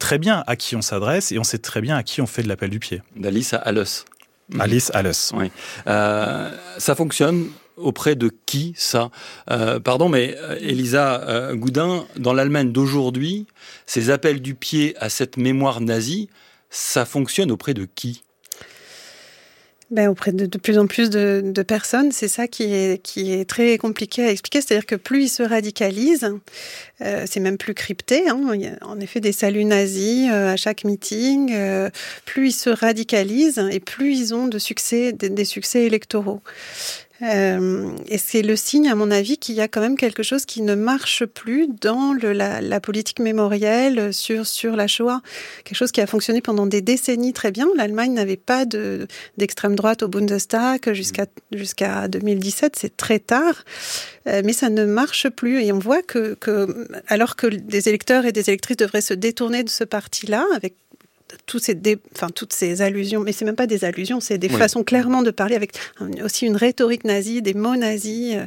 très bien à qui on s'adresse et on sait très bien à qui on fait de l'appel du pied. D'Alice à Allus. Alice Allus. Oui. Ça fonctionne auprès de qui, ça pardon, mais Elisa Goudin, dans l'Allemagne d'aujourd'hui, ces appels du pied à cette mémoire nazie, ça fonctionne auprès de qui ? Auprès de plus en plus de personnes, c'est ça qui est très compliqué à expliquer. C'est-à-dire que plus ils se radicalisent, c'est même plus crypté. Il y a en effet des saluts nazis à chaque meeting. Plus ils se radicalisent et plus ils ont des succès électoraux. Et c'est le signe, à mon avis, qu'il y a quand même quelque chose qui ne marche plus dans la politique mémorielle sur la Shoah. Quelque chose qui a fonctionné pendant des décennies très bien. L'Allemagne n'avait pas d'extrême droite au Bundestag jusqu'à 2017, c'est très tard. Mais ça ne marche plus. Et on voit que alors que des électeurs et des électrices devraient se détourner de ce parti-là, avec toutes ces allusions, mais c'est même pas des allusions, c'est des façons clairement de parler avec aussi une rhétorique nazie, des mots nazis,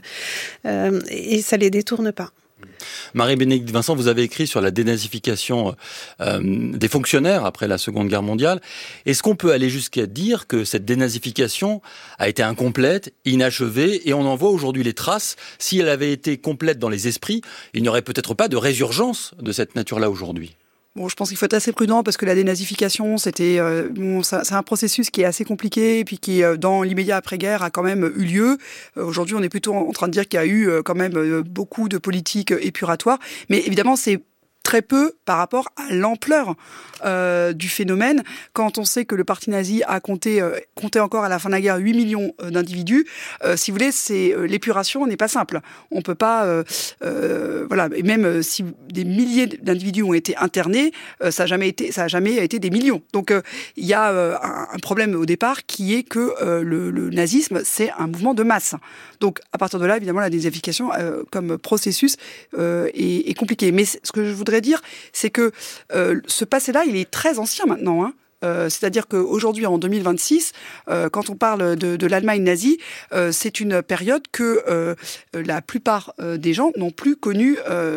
et ça les détourne pas. Marie-Bénédicte Vincent, vous avez écrit sur la dénazification des fonctionnaires après la Seconde Guerre mondiale. Est-ce qu'on peut aller jusqu'à dire que cette dénazification a été incomplète, inachevée, et on en voit aujourd'hui les traces? Si elle avait été complète dans les esprits, il n'y aurait peut-être pas de résurgence de cette nature-là aujourd'hui. Bon, je pense qu'il faut être assez prudent parce que la dénazification, c'est un processus qui est assez compliqué et puis qui, dans l'immédiat après-guerre, a quand même eu lieu. Aujourd'hui, on est plutôt en train de dire qu'il y a eu quand même beaucoup de politiques épuratoires. Mais évidemment, c'est très peu par rapport à l'ampleur du phénomène. Quand on sait que le parti nazi a compté encore à la fin de la guerre 8 millions d'individus, si vous voulez, l'épuration n'est pas simple. On peut pas, et même si des milliers d'individus ont été internés, ça a jamais été des millions. Donc il y a un problème au départ qui est que le nazisme, c'est un mouvement de masse. Donc à partir de là, évidemment, la dénazification comme processus est compliquée. Mais ce que je voudrais dire, c'est que ce passé-là, il est très ancien maintenant, c'est-à-dire qu'aujourd'hui, en 2026, quand on parle de l'Allemagne nazie, c'est une période que la plupart des gens n'ont plus connue,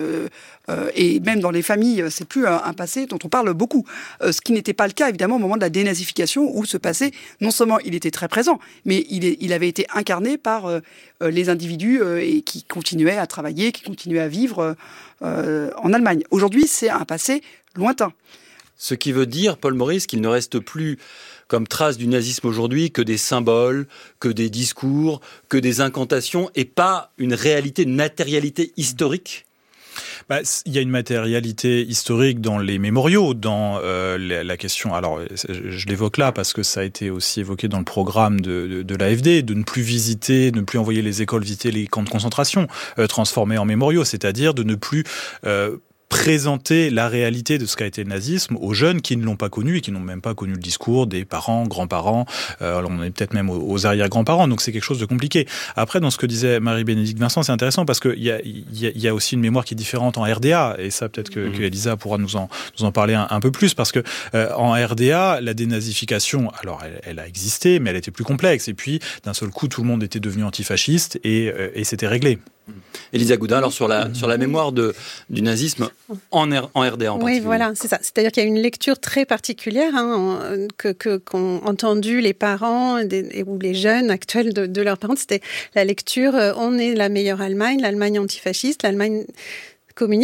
et même dans les familles, c'est plus un passé dont on parle beaucoup. Ce qui n'était pas le cas, évidemment, au moment de la dénazification, où ce passé, non seulement il était très présent, mais il avait été incarné par les individus et qui continuaient à travailler, qui continuaient à vivre en Allemagne. Aujourd'hui, c'est un passé lointain. Ce qui veut dire, Paul Maurice, qu'il ne reste plus comme trace du nazisme aujourd'hui que des symboles, que des discours, que des incantations, et pas une réalité, une matérialité historique. Il y a une matérialité historique dans les mémoriaux, dans la question. Alors, je l'évoque là parce que ça a été aussi évoqué dans le programme de l'AfD, de ne plus visiter, de ne plus envoyer les écoles visiter les camps de concentration transformés en mémoriaux, c'est-à-dire de ne plus présenter la réalité de ce qu'a été le nazisme aux jeunes qui ne l'ont pas connu et qui n'ont même pas connu le discours des parents, grands-parents, alors on est peut-être même aux arrière-grands-parents, donc c'est quelque chose de compliqué. Après, dans ce que disait Marie-Bénédicte Vincent, c'est intéressant parce qu'il y a aussi une mémoire qui est différente en RDA, et ça peut-être que Elisa pourra nous en parler un peu plus, parce que en RDA, la dénazification, alors elle a existé, mais elle était plus complexe, et puis d'un seul coup, tout le monde était devenu antifasciste et c'était réglé. Elisa Goudin, alors sur la mémoire du nazisme en RDA en particulier. Oui, voilà, c'est ça. C'est-à-dire qu'il y a une lecture très particulière qu'ont entendu les parents ou les jeunes actuels de leurs parents. C'était la lecture « On est la meilleure Allemagne, l'Allemagne antifasciste, l'Allemagne communiste »,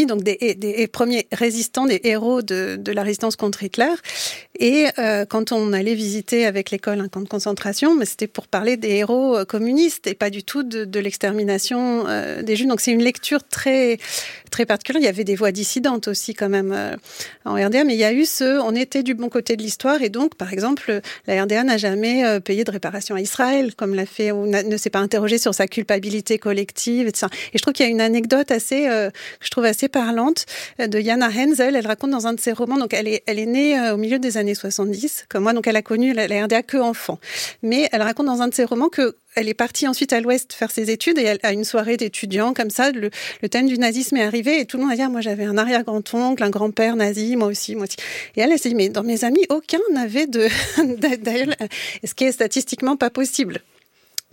donc des premiers résistants, des héros de la résistance contre Hitler. Et quand on allait visiter avec l'école un camp de concentration, c'était pour parler des héros communistes et pas du tout de l'extermination des Juifs. Donc c'est une lecture très, très particulière. Il y avait des voix dissidentes aussi quand même en RDA, mais il y a eu on était du bon côté de l'histoire, et donc par exemple la RDA n'a jamais payé de réparation à Israël comme l'a fait, ou ne s'est pas interrogée sur sa culpabilité collective, etc. Et je trouve qu'il y a une anecdote que je trouve assez parlante de Jana Hensel. Elle raconte dans un de ses romans, donc elle est née au milieu des années 70, comme moi, donc elle a connu la RDA que enfant. Mais elle raconte dans un de ses romans qu'elle est partie ensuite à l'Ouest faire ses études, et à une soirée d'étudiants, comme ça, le thème du nazisme est arrivé, et tout le monde a dit « Moi, j'avais un arrière-grand-oncle, un grand-père nazi, moi aussi. » Et elle s'est dit « Mais dans mes amis, aucun n'avait d'ailleurs, ce qui est statistiquement pas possible. »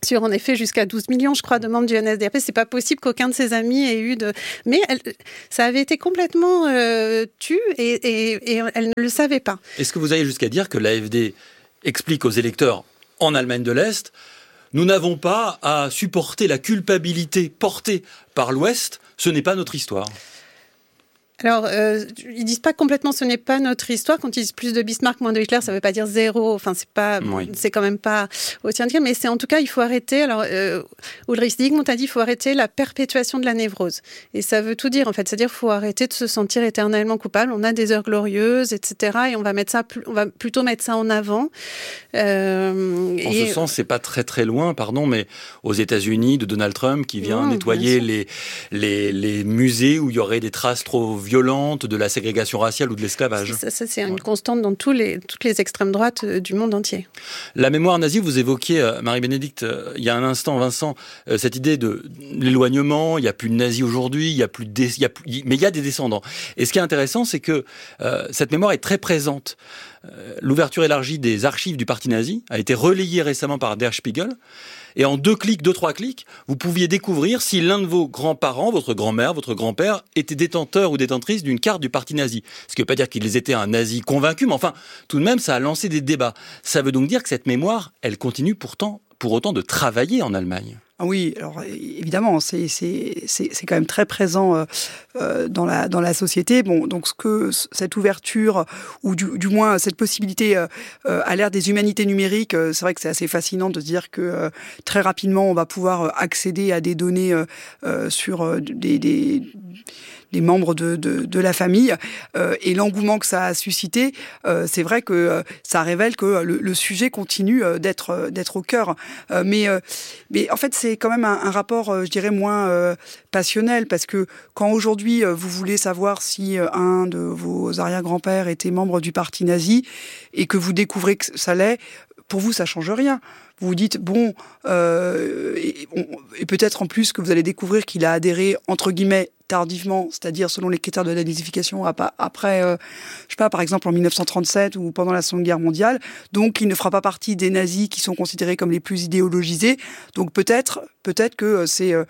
sur en effet jusqu'à 12 millions, je crois, de membres du NSDAP. C'est pas possible qu'aucun de ses amis ait eu de... Mais ça avait été complètement tu et elle ne le savait pas. Est-ce que vous allez jusqu'à dire que l'AfD explique aux électeurs en Allemagne de l'Est, nous n'avons pas à supporter la culpabilité portée par l'Ouest, ce n'est pas notre histoire? Alors, ils disent pas complètement ce n'est pas notre histoire. Quand ils disent plus de Bismarck, moins de Hitler, ça veut pas dire zéro. Enfin, c'est quand même pas aussi indiqué. Mais c'est en tout cas, il faut arrêter. Alors, Ulrich Zygmunt a dit, il faut arrêter la perpétuation de la névrose. Et ça veut tout dire, en fait. C'est-à-dire, il faut arrêter de se sentir éternellement coupable. On a des heures glorieuses, etc. Et on va plutôt mettre ça en avant. En ce sens, c'est pas très très loin, pardon, mais aux États-Unis, de Donald Trump qui vient nettoyer les musées où il y aurait des traces trop violente de la ségrégation raciale ou de l'esclavage. Ça c'est une constante dans toutes les extrêmes droites du monde entier. La mémoire nazie, vous évoquiez, Marie-Bénédicte, il y a un instant, Vincent, cette idée de l'éloignement, il n'y a plus de nazis aujourd'hui, mais il y a des descendants. Et ce qui est intéressant, c'est que cette mémoire est très présente. L'ouverture élargie des archives du parti nazi a été relayée récemment par Der Spiegel. Et en 2-3 clics, vous pouviez découvrir si l'un de vos grands-parents, votre grand-mère, votre grand-père, était détenteur ou détentrice d'une carte du parti nazi. Ce qui ne veut pas dire qu'ils étaient un nazi convaincu, mais enfin, tout de même, ça a lancé des débats. Ça veut donc dire que cette mémoire, elle continue pour autant de travailler en Allemagne. Ah oui, alors évidemment, c'est quand même très présent dans la société. Bon, donc cette ouverture ou du moins cette possibilité à l'ère des humanités numériques, c'est vrai que c'est assez fascinant de dire que très rapidement on va pouvoir accéder à des données sur des membres de la famille et l'engouement que ça a suscité, c'est vrai que ça révèle que le sujet continue d'être au cœur. Mais en fait, c'est quand même un rapport, je dirais, moins passionnel, parce que quand aujourd'hui vous voulez savoir si un de vos arrière-grands-pères était membre du parti nazi et que vous découvrez que ça l'est, pour vous, ça change rien. Vous vous dites, bon, et peut-être en plus que vous allez découvrir qu'il a adhéré, entre guillemets, tardivement, c'est-à-dire selon les critères de la désification, après, je sais pas, par exemple en 1937 ou pendant la Seconde Guerre mondiale, donc il ne fera pas partie des nazis qui sont considérés comme les plus idéologisés. Donc peut-être que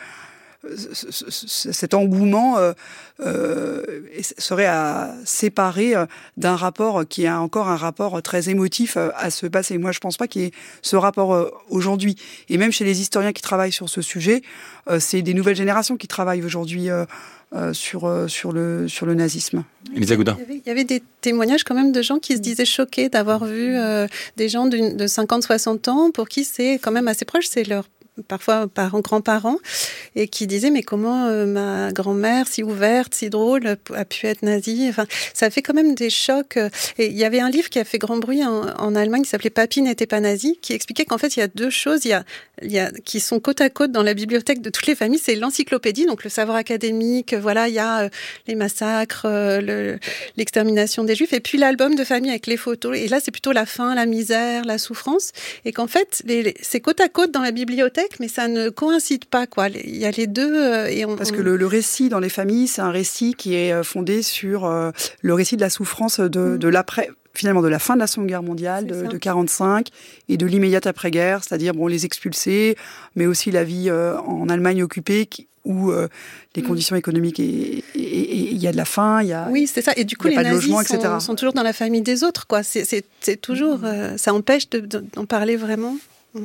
cet engouement serait à séparer d'un rapport qui est encore un rapport très émotif à ce passé. Moi, je pense pas qu'il y ait ce rapport aujourd'hui. Et même chez les historiens qui travaillent sur ce sujet, c'est des nouvelles générations qui travaillent aujourd'hui sur le nazisme. Elisa Goudin. Il y avait des témoignages quand même de gens qui se disaient choqués d'avoir vu des gens de 50-60 ans pour qui c'est quand même assez proche, c'est leur parfois parents, grands-parents, et qui disaient mais comment ma grand-mère si ouverte, si drôle a pu être nazie. Enfin, ça fait quand même des chocs. Et il y avait un livre qui a fait grand bruit en Allemagne qui s'appelait Papy n'était pas nazi, qui expliquait qu'en fait il y a deux choses qui sont côte à côte dans la bibliothèque de toutes les familles. C'est l'encyclopédie, donc le savoir académique. Voilà, il y a les massacres, l'extermination des Juifs, et puis l'album de famille avec les photos. Et là, c'est plutôt la faim, la misère, la souffrance, et qu'en fait c'est côte à côte dans la bibliothèque, mais ça ne coïncide pas, quoi. Il y a les deux. Parce que le récit dans les familles, c'est un récit qui est fondé sur le récit de la souffrance de l'après, finalement de la fin de la Seconde Guerre mondiale, de 45, et de l'immédiate après-guerre, c'est-à-dire les expulsés, mais aussi la vie en Allemagne occupée, où les conditions économiques et il y a de la faim, il y a oui, c'est ça. Et du coup, les nazis sont toujours dans la famille des autres, quoi. C'est toujours ça empêche d'en parler vraiment.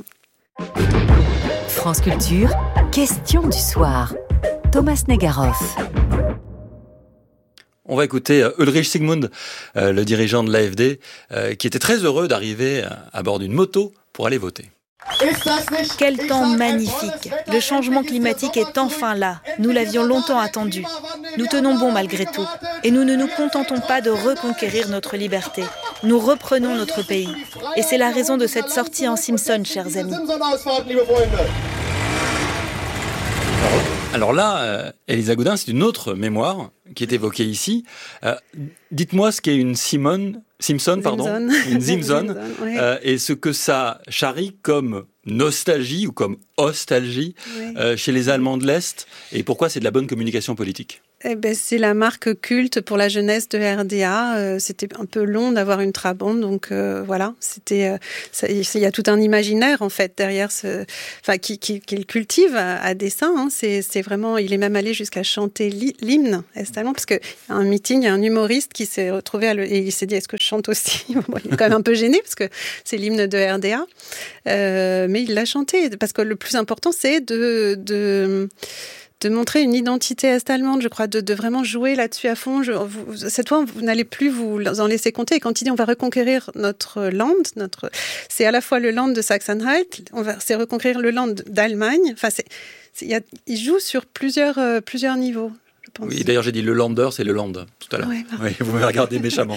France Culture, question du soir. Thomas Negaroff. On va écouter Ulrich Zygmunt, le dirigeant de l'AfD, qui était très heureux d'arriver à bord d'une moto pour aller voter. Quel temps magnifique! Le changement climatique est enfin là. Nous l'avions longtemps attendu. Nous tenons bon malgré tout. Et nous ne nous contentons pas de reconquérir notre liberté. Nous reprenons notre pays. Et c'est la raison de cette sortie en Simpson, chers amis. Alors là, Elisa Goudin, c'est une autre mémoire qui est évoquée ici. Dites-moi ce qu'est une Simpson, une Simpson, oui. Et ce que ça charrie comme nostalgie ou comme ostalgie chez les Allemands de l'Est, et pourquoi c'est de la bonne communication politique. C'est la marque culte pour la jeunesse de RDA. C'était un peu long d'avoir une trabande, donc voilà. Il y a tout un imaginaire en fait derrière qu'il cultive à dessein. Hein. C'est vraiment. Il est même allé jusqu'à chanter l'hymne est-allemand parce que y a un meeting, il y a un humoriste qui s'est retrouvé et il s'est dit est-ce que je chante aussi. Bon, il est quand même un peu gêné parce que c'est l'hymne de RDA, mais il l'a chanté parce que le plus important c'est de montrer une identité est-allemande, je crois, de vraiment jouer là-dessus à fond. Cette fois, vous n'allez plus vous en laisser compter. Et quand il dit on va reconquérir notre land, c'est à la fois le land de Saxe-Anhalt, c'est reconquérir le land d'Allemagne. Enfin, il joue sur plusieurs niveaux. Oui, d'ailleurs, j'ai dit le lander, c'est le land, tout à l'heure. Ouais, oui, vous m'avez regardé méchamment.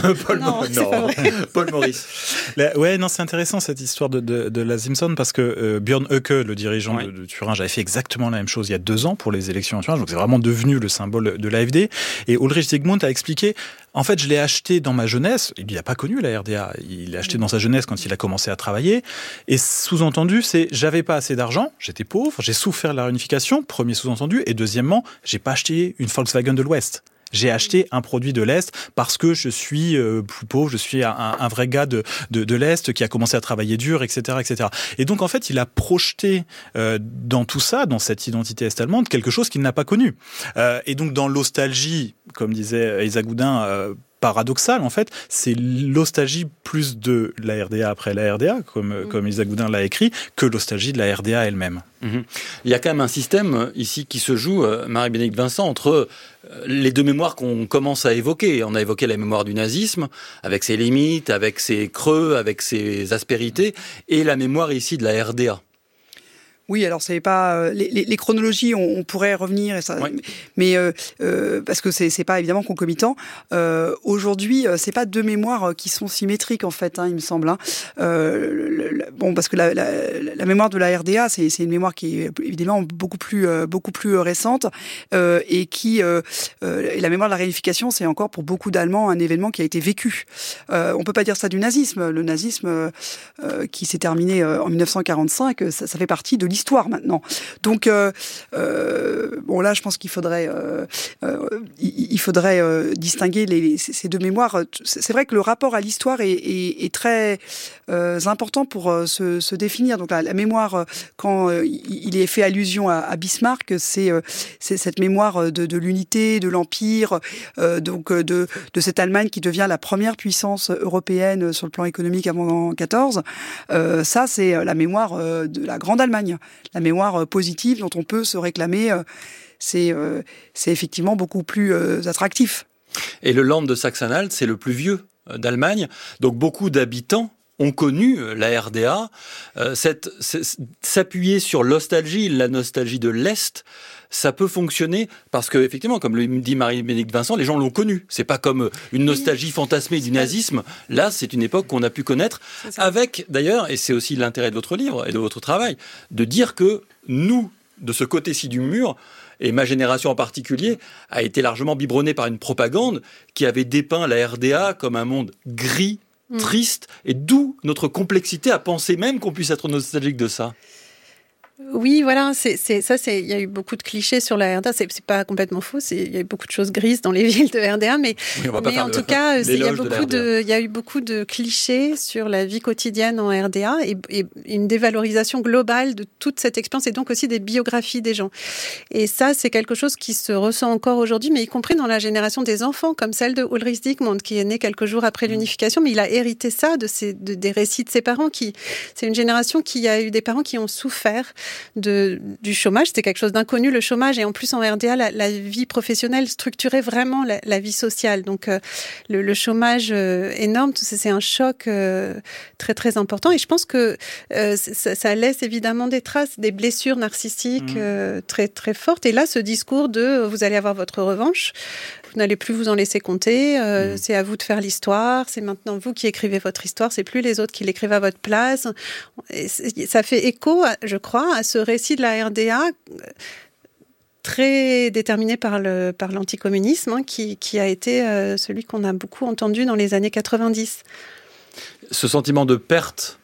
Paul Maurice. C'est intéressant cette histoire de la Simpson parce que Björn Höcke, le dirigeant de Thuringe, avait fait exactement la même chose il y a 2 ans pour les élections en Thuringe, donc c'est vraiment devenu le symbole de l'AfD. Et Ulrich Zygmunt a expliqué, en fait, je l'ai acheté dans ma jeunesse, il n'a pas connu la RDA, il l'a acheté dans sa jeunesse quand il a commencé à travailler, et sous-entendu, j'avais pas assez d'argent, j'étais pauvre, j'ai souffert de la réunification, premier sous-entendu, et deuxièmement, j'ai pas acheté une Volkswagen de l'Ouest. J'ai acheté un produit de l'Est parce que je suis plus pauvre, je suis un vrai gars de l'Est qui a commencé à travailler dur, etc., etc. Et donc, en fait, il a projeté dans tout ça, dans cette identité est-allemande, quelque chose qu'il n'a pas connu. Et donc, dans l'ostalgie, comme disait Elsa Goudin, paradoxal, en fait, c'est l'ostalgie plus de la RDA après la RDA, comme Elsa Goudin l'a écrit, que l'ostalgie de la RDA elle-même. Mmh. Il y a quand même un système ici qui se joue, Marie-Bénédicte Vincent, entre les deux mémoires qu'on commence à évoquer. On a évoqué la mémoire du nazisme, avec ses limites, avec ses creux, avec ses aspérités, et la mémoire ici de la RDA. Oui, alors c'est pas les chronologies, on pourrait revenir, et ça, mais parce que c'est pas évidemment concomitant. Aujourd'hui, c'est pas 2 mémoires qui sont symétriques en fait, il me semble. Parce que la mémoire de la RDA, c'est une mémoire qui est évidemment beaucoup plus récente et qui et la mémoire de la réunification, c'est encore pour beaucoup d'Allemands un événement qui a été vécu. On peut pas dire ça du nazisme. Le nazisme qui s'est terminé en 1945, ça fait partie de l'histoire maintenant. Donc là, je pense qu'il faudrait distinguer ces 2 mémoires. C'est vrai que le rapport à l'histoire est très important pour se définir. Donc la mémoire, quand il est fait allusion à Bismarck, c'est cette mémoire de l'unité, de l'empire, donc de cette Allemagne qui devient la première puissance européenne sur le plan économique avant 1914. Ça, c'est la mémoire de la Grande Allemagne. La mémoire positive dont on peut se réclamer, c'est effectivement beaucoup plus attractif. Et le land de Saxe-Anhalt, c'est le plus vieux d'Allemagne. Donc beaucoup d'habitants ont connu la RDA. S'appuyer sur la nostalgie de l'Est, ça peut fonctionner parce que, effectivement, comme le dit Marie-Bénédicte Vincent, les gens l'ont connu. C'est pas comme une nostalgie fantasmée du nazisme. Là, c'est une époque qu'on a pu connaître avec, d'ailleurs, et c'est aussi l'intérêt de votre livre et de votre travail, de dire que nous, de ce côté-ci du mur, et ma génération en particulier, a été largement biberonnée par une propagande qui avait dépeint la RDA comme un monde gris, triste, et d'où notre complexité à penser même qu'on puisse être nostalgique de ça. Oui, voilà, il y a eu beaucoup de clichés sur la RDA, c'est pas complètement faux, il y a eu beaucoup de choses grises dans les villes de RDA, mais en tout cas, il y a eu beaucoup de clichés sur la vie quotidienne en RDA et une dévalorisation globale de toute cette expérience et donc aussi des biographies des gens. Et ça, c'est quelque chose qui se ressent encore aujourd'hui, mais y compris dans la génération des enfants, comme celle de Ulrich Zygmunt, qui est né quelques jours après l'unification, mais il a hérité ça des récits de ses parents. C'est une génération qui a eu des parents qui ont souffert du chômage. C'était quelque chose d'inconnu, le chômage, et en plus en RDA, la vie professionnelle structurait vraiment la vie sociale. Donc le chômage énorme, c'est un choc très très important, et je pense que ça laisse évidemment des traces, des blessures narcissiques très très fortes. Et là, ce discours de vous allez avoir votre revanche, vous n'allez plus vous en laisser compter, c'est à vous de faire l'histoire, c'est maintenant vous qui écrivez votre histoire, c'est plus les autres qui l'écrivent à votre place. Et ça fait écho, je crois, à ce récit de la RDA très déterminé par l'anticommunisme, qui a été celui qu'on a beaucoup entendu dans les années 90. Ce sentiment de perte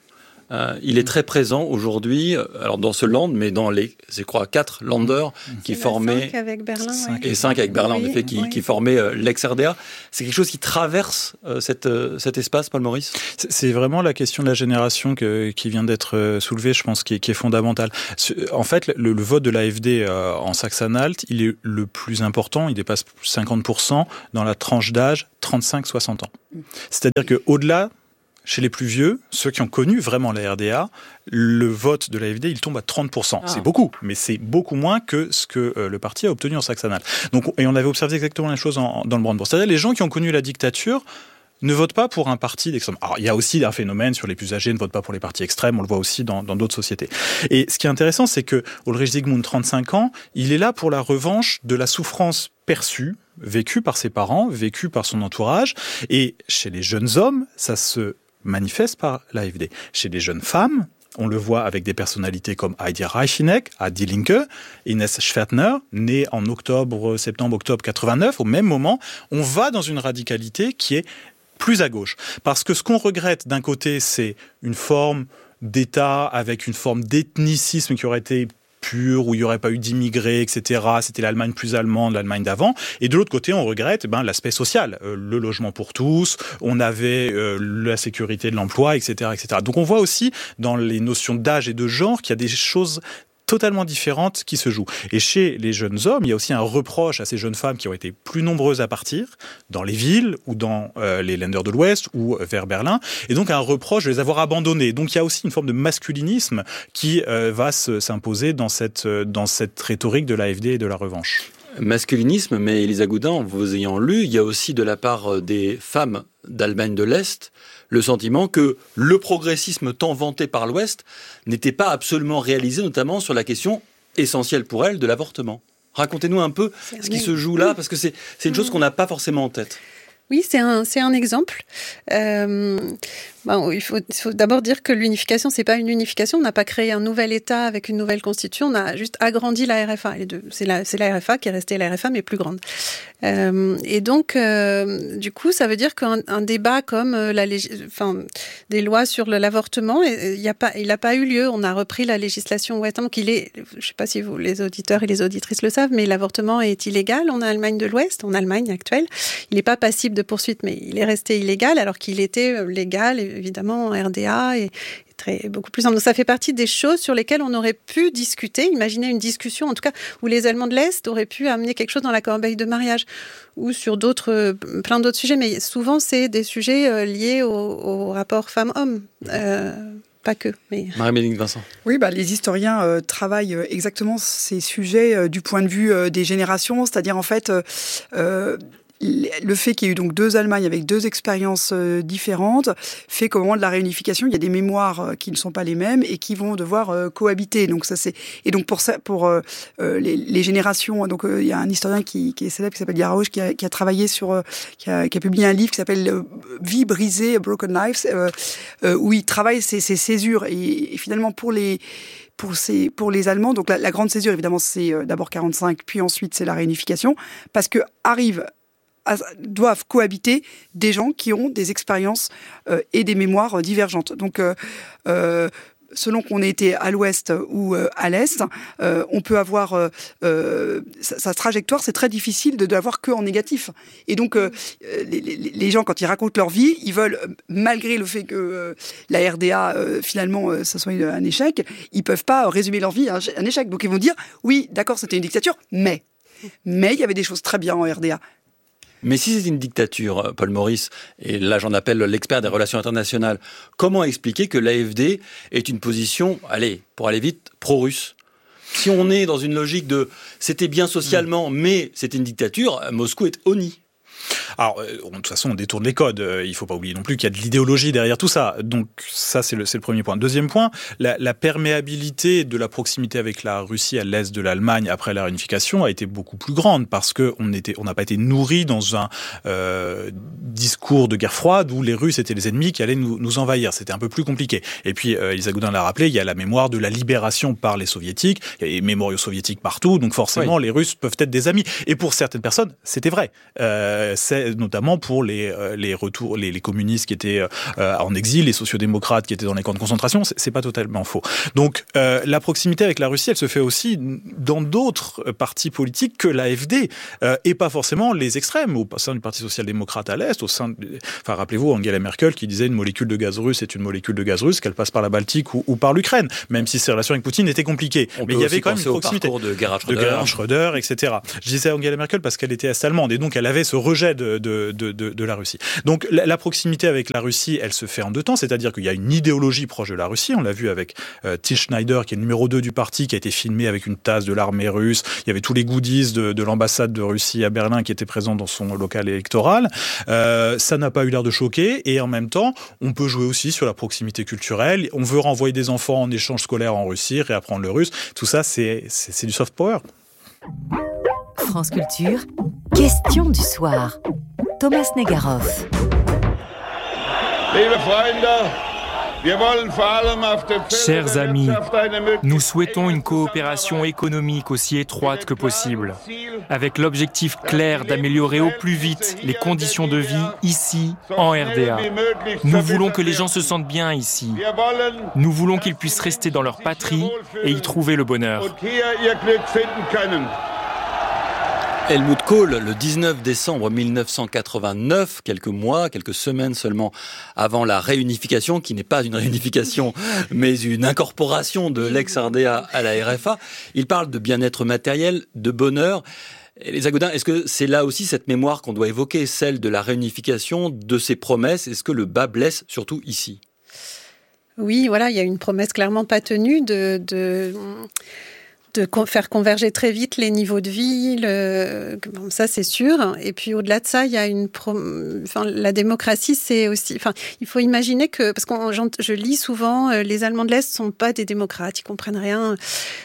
il est très présent aujourd'hui, alors dans ce land, mais dans les, je crois, 4 landers qui formaient... 5 avec Berlin, et 5 avec Berlin, en effet, qui formaient l'ex-RDA. C'est quelque chose qui traverse cet espace, Paul Maurice ? C'est vraiment la question de la génération qui vient d'être soulevée, je pense, qui est fondamentale. En fait, le vote de l'AfD en Saxe-Anhalt, il est le plus important, il dépasse 50% dans la tranche d'âge 35-60 ans. C'est-à-dire qu'au-delà, chez les plus vieux, ceux qui ont connu vraiment la RDA, le vote de l'AfD, il tombe à 30%. C'est beaucoup, mais c'est beaucoup moins que ce que le parti a obtenu en Saxe-Anhalt. Et on avait observé exactement la même chose dans le Brandebourg. C'est-à-dire les gens qui ont connu la dictature ne votent pas pour un parti d'extrême. Alors, il y a aussi un phénomène sur les plus âgés, ne votent pas pour les partis extrêmes, on le voit aussi dans d'autres sociétés. Et ce qui est intéressant, c'est que Ulrich Zygmunt, 35 ans, il est là pour la revanche de la souffrance perçue, vécue par ses parents, vécue par son entourage. Et chez les jeunes hommes, ça se manifeste par l'AfD. Chez les jeunes femmes, on le voit avec des personnalités comme Heidi Reicheneck, à Die Linke, Ines Schwertner, née en septembre-octobre 89, au même moment, on va dans une radicalité qui est plus à gauche. Parce que ce qu'on regrette d'un côté, c'est une forme d'État avec une forme d'ethnicisme qui aurait été pure, où il n'y aurait pas eu d'immigrés, etc. C'était l'Allemagne plus allemande, l'Allemagne d'avant. Et de l'autre côté, on regrette l'aspect social, le logement pour tous, on avait la sécurité de l'emploi, etc., etc. Donc on voit aussi dans les notions d'âge et de genre qu'il y a des choses totalement différentes qui se jouent. Et chez les jeunes hommes, il y a aussi un reproche à ces jeunes femmes qui ont été plus nombreuses à partir dans les villes ou dans les Länder de l'Ouest ou vers Berlin, et donc un reproche de les avoir abandonnées. Donc il y a aussi une forme de masculinisme qui va s'imposer dans cette rhétorique de l'AfD et de la revanche. Masculinisme, mais Elisa Goudin, en vous ayant lu, il y a aussi de la part des femmes d'Allemagne de l'Est le sentiment que le progressisme tant vanté par l'Ouest n'était pas absolument réalisé, notamment sur la question essentielle pour elles de l'avortement. Racontez-nous un peu ce qui se joue là, parce que c'est une chose qu'on n'a pas forcément en tête. Oui, c'est un exemple. Il faut d'abord dire que l'unification, c'est pas une unification. On n'a pas créé un nouvel État avec une nouvelle constitution. On a juste agrandi la RFA. C'est la RFA qui est restée la RFA, mais plus grande. Et donc, du coup, ça veut dire qu'un débat comme des lois sur l'avortement, il n'a pas eu lieu. On a repris la législation ouest. Donc, je ne sais pas si les auditeurs et les auditrices le savent, mais l'avortement est illégal en Allemagne de l'Ouest, en Allemagne actuelle. Il n'est pas passible de poursuite, mais il est resté illégal alors qu'il était légal, évidemment, en RDA et beaucoup plus simple. Donc ça fait partie des choses sur lesquelles on aurait pu discuter, imaginer une discussion, en tout cas, où les Allemands de l'Est auraient pu amener quelque chose dans la corbeille de mariage ou sur plein d'autres sujets. Mais souvent, c'est des sujets liés au rapport femmes-hommes. Pas que, mais... Marie-Bénédicte Vincent. Oui, les historiens travaillent exactement ces sujets du point de vue des générations, c'est-à-dire en fait... le fait qu'il y ait eu donc 2 Allemagnes avec 2 expériences différentes fait qu'au moment de la réunification, il y a des mémoires qui ne sont pas les mêmes et qui vont devoir cohabiter. Donc ça pour les générations. Donc il y a un historien qui est célèbre qui s'appelle Jarausch qui a travaillé qui a publié un livre qui s'appelle Vie brisée, Broken Lives, où il travaille ces césures et finalement pour les Allemands, donc la grande césure évidemment c'est d'abord 45, puis ensuite c'est la réunification, parce que doivent cohabiter des gens qui ont des expériences et des mémoires divergentes. Donc, selon qu'on ait été à l'ouest ou à l'est, on peut avoir sa trajectoire, c'est très difficile de l'avoir que en négatif. Et donc, les gens, quand ils racontent leur vie, ils veulent, malgré le fait que la RDA, finalement, ça soit un échec, ils peuvent pas résumer leur vie à un échec. Donc, ils vont dire, oui, d'accord, c'était une dictature, mais il y avait des choses très bien en RDA. Mais si c'est une dictature, Paul Maurice, et là j'en appelle l'expert des relations internationales, comment expliquer que l'AfD est une position, pour aller vite, pro-russe ? Si on est dans une logique de « c'était bien socialement, mais c'était une dictature », Moscou est honni. Alors, de toute façon, on détourne les codes. Il ne faut pas oublier non plus qu'il y a de l'idéologie derrière tout ça. Donc, ça, c'est le premier point. Deuxième point, la perméabilité de la proximité avec la Russie à l'est de l'Allemagne après la réunification a été beaucoup plus grande parce qu'on n'a pas été nourri dans un discours de guerre froide où les Russes étaient les ennemis qui allaient nous envahir. C'était un peu plus compliqué. Et puis, Elisa Goudin l'a rappelé, il y a la mémoire de la libération par les Soviétiques. Il y a les mémoriaux soviétiques partout. Donc, forcément, les Russes peuvent être des amis. Et pour certaines personnes, c'était vrai. c'est notamment pour les communistes qui étaient en exil, les sociodémocrates qui étaient dans les camps de concentration. C'est pas totalement faux. Donc la proximité avec la Russie, elle se fait aussi dans d'autres partis politiques que l'AfD, et pas forcément les extrêmes, au sein du Parti social-démocrate à l'Est, rappelez-vous Angela Merkel qui disait une molécule de gaz russe est une molécule de gaz russe, qu'elle passe par la Baltique ou par l'Ukraine, même si ses relations avec Poutine étaient compliquées. Mais il y avait quand même une proximité. De Gerhard Schröder, etc. Je disais Angela Merkel parce qu'elle était est-allemande et donc elle avait ce rejet de la Russie. Donc la proximité avec la Russie, elle se fait en deux temps, c'est-à-dire qu'il y a une idéologie proche de la Russie. On l'a vu avec Till Schneider, qui est le numéro 2 du parti, qui a été filmé avec une tasse de l'armée russe. Il y avait tous les goodies de l'ambassade de Russie à Berlin qui étaient présents dans son local électoral. Ça n'a pas eu l'air de choquer et en même temps, on peut jouer aussi sur la proximité culturelle. On veut renvoyer des enfants en échange scolaire en Russie, réapprendre le russe. Tout ça, c'est du soft power. France Culture, question du soir. Thomas Negaroff. Chers amis, nous souhaitons une coopération économique aussi étroite que possible, avec l'objectif clair d'améliorer au plus vite les conditions de vie ici, en RDA. Nous voulons que les gens se sentent bien ici. Nous voulons qu'ils puissent rester dans leur patrie et y trouver le bonheur. Helmut Kohl, le 19 décembre 1989, quelques semaines seulement avant la réunification, qui n'est pas une réunification, mais une incorporation de l'ex-RDA à la RFA, il parle de bien-être matériel, de bonheur. Elisa Godin, est-ce que c'est là aussi cette mémoire qu'on doit évoquer, celle de la réunification, de ses promesses? Est-ce que le bas blesse, surtout ici? Oui, voilà, il y a une promesse clairement pas tenue de faire converger très vite les niveaux de vie, ça c'est sûr. Et puis au-delà de ça, il y a la démocratie, c'est aussi, il faut imaginer que, parce que je lis souvent, les Allemands de l'Est sont pas des démocrates, ils comprennent rien.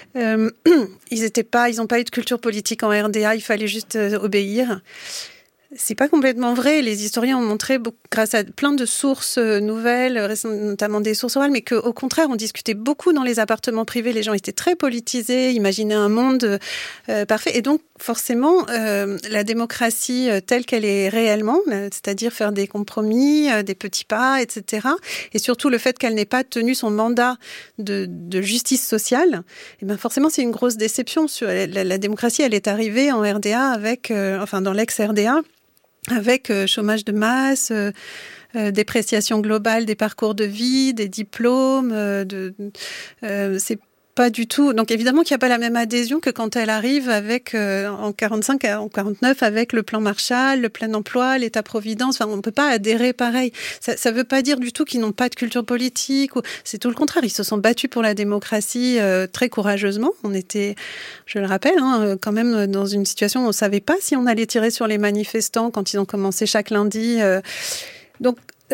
Ils n'ont pas eu de culture politique en RDA, il fallait juste obéir. C'est pas complètement vrai. Les historiens ont montré, grâce à plein de sources nouvelles, notamment des sources orales, mais qu'au contraire, on discutait beaucoup dans les appartements privés. Les gens étaient très politisés, imaginaient un monde parfait. Et donc, forcément, la démocratie telle qu'elle est réellement, c'est-à-dire faire des compromis, des petits pas, etc. Et surtout, le fait qu'elle n'ait pas tenu son mandat de justice sociale, et ben forcément, c'est une grosse déception. La démocratie, elle est arrivée en RDA avec, dans l'ex-RDA, avec chômage de masse, dépréciation globale des parcours de vie, des diplômes, c'est pas du tout. Donc évidemment qu'il n'y a pas la même adhésion que quand elle arrive avec en 45, en 49 avec le plan Marshall, le plein emploi, l'État-providence. On ne peut pas adhérer pareil. Ça veut pas dire du tout qu'ils n'ont pas de culture politique. C'est tout le contraire. Ils se sont battus pour la démocratie très courageusement. On était, je le rappelle, quand même dans une situation où on ne savait pas si on allait tirer sur les manifestants quand ils ont commencé chaque lundi. Donc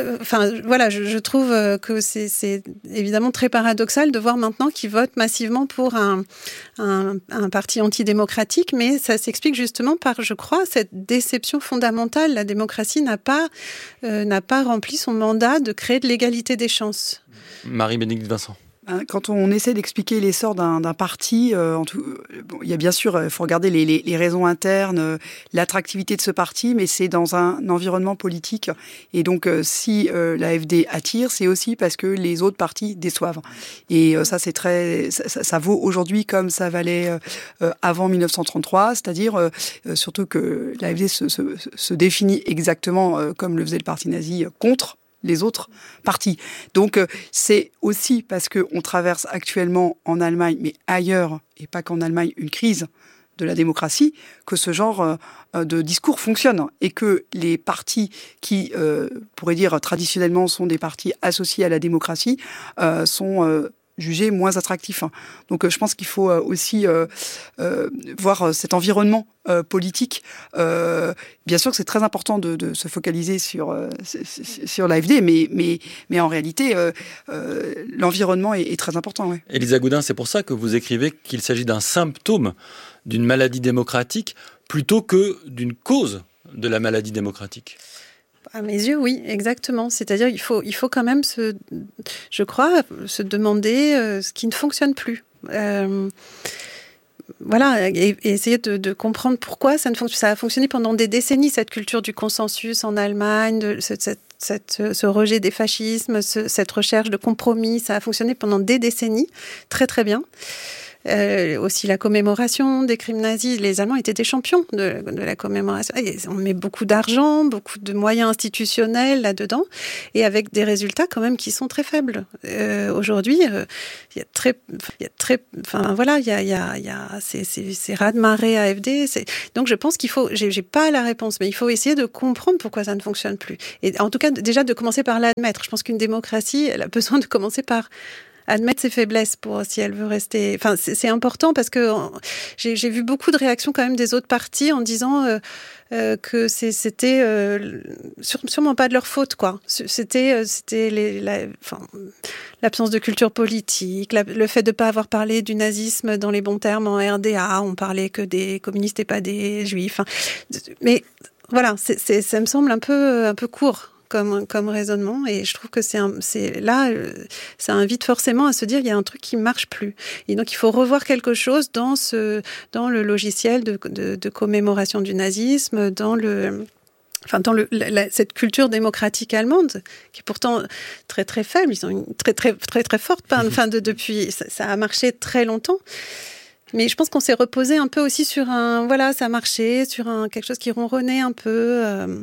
je trouve que c'est évidemment très paradoxal de voir maintenant qu'ils votent massivement pour un parti antidémocratique, mais ça s'explique justement par, je crois, cette déception fondamentale. La démocratie n'a pas rempli son mandat de créer de l'égalité des chances. Marie-Bénédicte Vincent. Quand on essaie d'expliquer l'essor d'un parti, il y a bien sûr, il faut regarder les raisons internes, l'attractivité de ce parti, mais c'est dans un environnement politique. Et donc, si l'AfD attire, c'est aussi parce que les autres partis déçoivent. Et ça, ça vaut aujourd'hui comme ça valait avant 1933, c'est-à-dire surtout que l'AfD se définit exactement comme le faisait le parti nazi contre les autres partis. Donc, c'est aussi parce qu'on traverse actuellement en Allemagne, mais ailleurs, et pas qu'en Allemagne, une crise de la démocratie, que ce genre de discours fonctionne. Et que les partis qui, pourrait dire traditionnellement, sont des partis associés à la démocratie, sont jugés moins attractifs. Donc je pense qu'il faut aussi voir cet environnement politique. Bien sûr que c'est très important de se focaliser sur l'AfD, mais en réalité, l'environnement est très important. Ouais. Elisa Godin, c'est pour ça que vous écrivez qu'il s'agit d'un symptôme d'une maladie démocratique plutôt que d'une cause de la maladie démocratique. À mes yeux, oui, exactement. C'est-à-dire, il faut quand même je crois, se demander ce qui ne fonctionne plus. voilà, et essayer de comprendre pourquoi ça a fonctionné pendant des décennies, cette culture du consensus en Allemagne, ce rejet des fascismes, cette recherche de compromis, ça a fonctionné pendant des décennies, très très bien. Aussi la commémoration des crimes nazis, les Allemands étaient des champions de la commémoration. Et on met beaucoup d'argent, beaucoup de moyens institutionnels là-dedans, et avec des résultats quand même qui sont très faibles. Aujourd'hui, il y a ces raz-de-marée AfD. Donc je pense qu'il faut, j'ai pas la réponse, mais il faut essayer de comprendre pourquoi ça ne fonctionne plus. Et en tout cas, déjà de commencer par l'admettre. Je pense qu'une démocratie, elle a besoin de commencer par admettre ses faiblesses si elle veut rester. Enfin, c'est important parce que j'ai vu beaucoup de réactions quand même des autres partis en disant que c'était sûrement pas de leur faute, quoi. C'était l'absence de culture politique, le fait de pas avoir parlé du nazisme dans les bons termes en RDA. On parlait que des communistes et pas des juifs. Mais voilà, ça me semble un peu court comme raisonnement, et je trouve que ça invite forcément à se dire il y a un truc qui marche plus, et donc il faut revoir quelque chose dans le logiciel de commémoration du nazisme, cette culture démocratique allemande qui est pourtant très très faible. Ils ont une très très très très forte depuis ça a marché très longtemps. Mais je pense qu'on s'est reposé un peu aussi sur ça a marché sur quelque chose qui ronronnait un peu.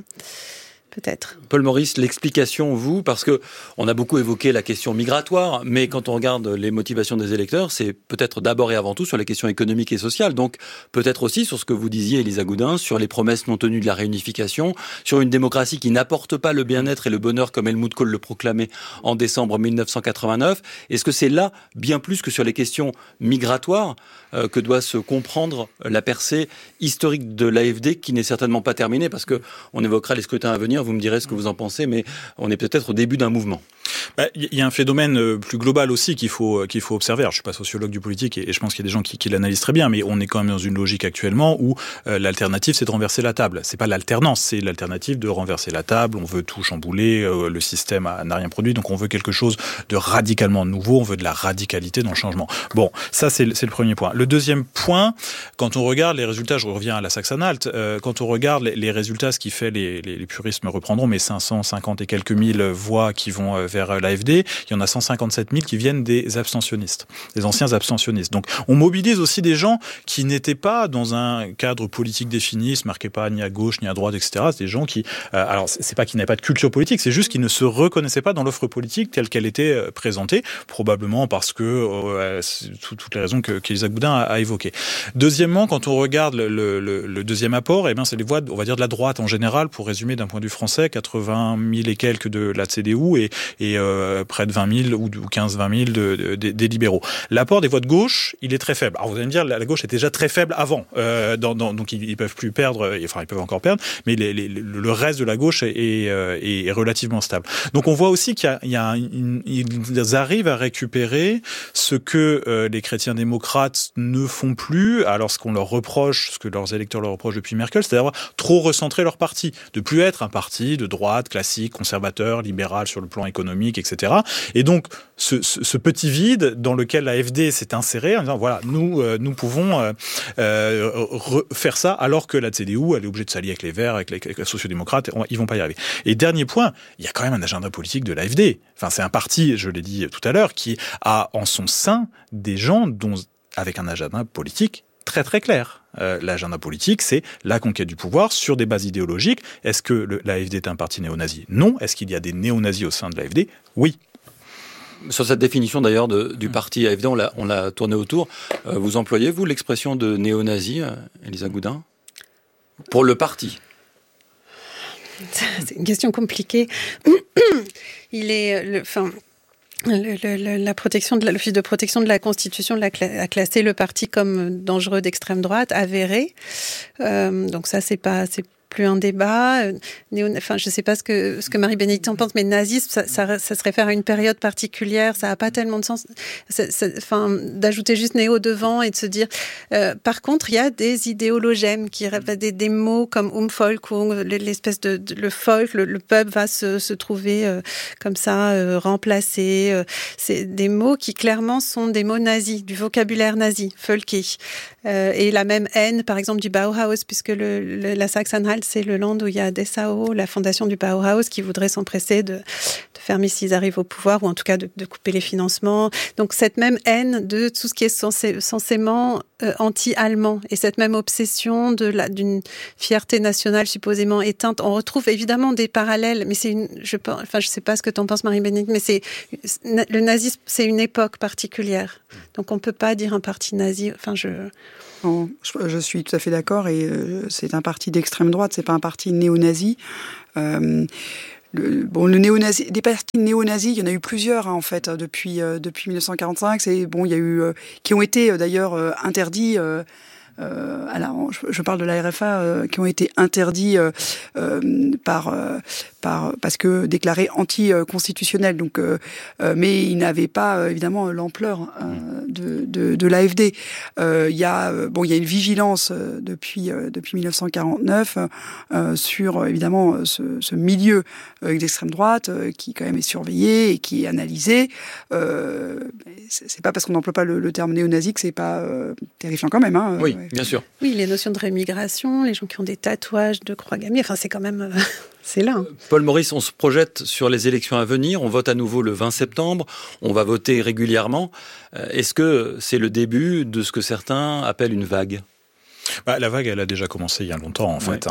Peut-être. Paul Maurice, l'explication, vous, parce que on a beaucoup évoqué la question migratoire, mais quand on regarde les motivations des électeurs, c'est peut-être d'abord et avant tout sur les questions économiques et sociales. Donc, peut-être aussi sur ce que vous disiez, Elisa Goudin, sur les promesses non tenues de la réunification, sur une démocratie qui n'apporte pas le bien-être et le bonheur comme Helmut Kohl le proclamait en décembre 1989. Est-ce que c'est là, bien plus que sur les questions migratoires, que doit se comprendre la percée historique de l'AfD, qui n'est certainement pas terminée, parce que on évoquera les scrutins à venir. Vous me direz ce que vous en pensez, mais on est peut-être au début d'un mouvement. Il y a un phénomène plus global aussi qu'il faut observer. Alors, je suis pas sociologue du politique et je pense qu'il y a des gens qui l'analysent très bien, mais on est quand même dans une logique actuellement où l'alternative, c'est de renverser la table. C'est pas l'alternance, c'est l'alternative de renverser la table. On veut tout chambouler, le système n'a rien produit, donc on veut quelque chose de radicalement nouveau, on veut de la radicalité dans le changement. Bon, ça c'est le premier point. Le deuxième point, quand on regarde les résultats, je reviens à la Saxe-Anhalt, quand on regarde les résultats, ce qui fait les puristes me reprendront, mais 550 et quelques mille voix qui vont vers l'AfD, il y en a 157 000 qui viennent des abstentionnistes, des anciens abstentionnistes. Donc on mobilise aussi des gens qui n'étaient pas dans un cadre politique défini, se marquaient pas ni à gauche ni à droite, etc. C'est des gens qui, alors c'est pas qu'ils n'avaient pas de culture politique, c'est juste qu'ils ne se reconnaissaient pas dans l'offre politique telle qu'elle était présentée, probablement parce que toutes les raisons qu'Elisa Goudin a évoquées. Deuxièmement, quand on regarde le deuxième apport, eh bien c'est les voix, on va dire, de la droite en général, pour résumer d'un point de vue français, 80 000 et quelques de la CDU et près de 20 000 ou 15-20 000 des libéraux. L'apport des voix de gauche, il est très faible. Alors vous allez me dire, la gauche était déjà très faible avant, donc ils peuvent plus perdre, enfin ils peuvent encore perdre, mais le reste de la gauche est relativement stable. Donc on voit aussi ils arrivent à récupérer ce que les chrétiens démocrates ne font plus, alors ce qu'on leur reproche, ce que leurs électeurs leur reprochent depuis Merkel, c'est d'avoir trop recentré leur parti, de plus être un parti de droite, classique, conservateur, libéral sur le plan économique, etc. Et donc, ce petit vide dans lequel l'AfD s'est insérée en disant, voilà, nous pouvons faire ça, alors que la CDU, elle est obligée de s'allier avec les Verts, avec les sociodémocrates, ils vont pas y arriver. Et dernier point, il y a quand même un agenda politique de l'AfD. Enfin, c'est un parti, je l'ai dit tout à l'heure, qui a en son sein des gens avec un agenda politique très très clair. L'agenda politique, c'est la conquête du pouvoir sur des bases idéologiques. Est-ce que l'AfD est un parti néo-nazi ? Non. Est-ce qu'il y a des néo-nazis au sein de l'AfD ? Oui. Sur cette définition d'ailleurs du parti AfD, on l'a tourné autour. Vous employez, vous, l'expression de néo-nazi, Elisa Goudin, pour le parti ? C'est une question compliquée. La protection l'Office de protection de la Constitution a classé le parti comme dangereux d'extrême droite, avéré. Donc ça, c'est pas plus un débat. Enfin, je sais pas ce que Marie-Bénédicte en pense, mais nazisme, ça se réfère à une période particulière. Ça a pas tellement de sens. Enfin, d'ajouter juste néo devant et de se dire. Par contre, il y a des idéologèmes qui des mots comme Volk ou l'espèce de le folk, le peuple va se trouver comme ça remplacé. C'est des mots qui clairement sont des mots nazis, du vocabulaire nazi, Völkisch. Et la même haine, par exemple, du Bauhaus, puisque la Sachsen-Anhalt, c'est le land où il y a Dessau, la fondation du Bauhaus, qui voudrait s'empresser de fermer s'ils arrivent au pouvoir, ou en tout cas de couper les financements. Donc cette même haine de tout ce qui est censément anti-allemand, et cette même obsession d'une fierté nationale supposément éteinte. On retrouve évidemment des parallèles, mais je sais pas ce que t'en penses, Marie-Bénédicte, mais le nazisme, c'est une époque particulière. Donc on peut pas dire un parti nazi. Enfin, je suis tout à fait d'accord, et c'est un parti d'extrême droite, c'est pas un parti néo-nazi. Des partis néo-nazis, il y en a eu plusieurs en fait depuis 1945. Il y a eu qui ont été d'ailleurs interdits. Je parle de la RFA qui ont été interdits parce que déclarés anticonstitutionnels. Donc, mais ils n'avaient pas évidemment l'ampleur de l'AfD. Il y a une vigilance depuis 1949 sur évidemment ce milieu d'extrême droite qui quand même est surveillé et qui est analysé. C'est pas parce qu'on n'emploie pas le terme néo-nazi que c'est pas terrifiant quand même. Hein. Oui, bien sûr. Oui, les notions de rémigration, les gens qui ont des tatouages de croix gammée, enfin c'est quand même... C'est là. Paul Maurice, on se projette sur les élections à venir. On vote à nouveau le 20 septembre. On va voter régulièrement. Est-ce que c'est le début de ce que certains appellent une vague ? La vague, elle a déjà commencé il y a longtemps, en fait.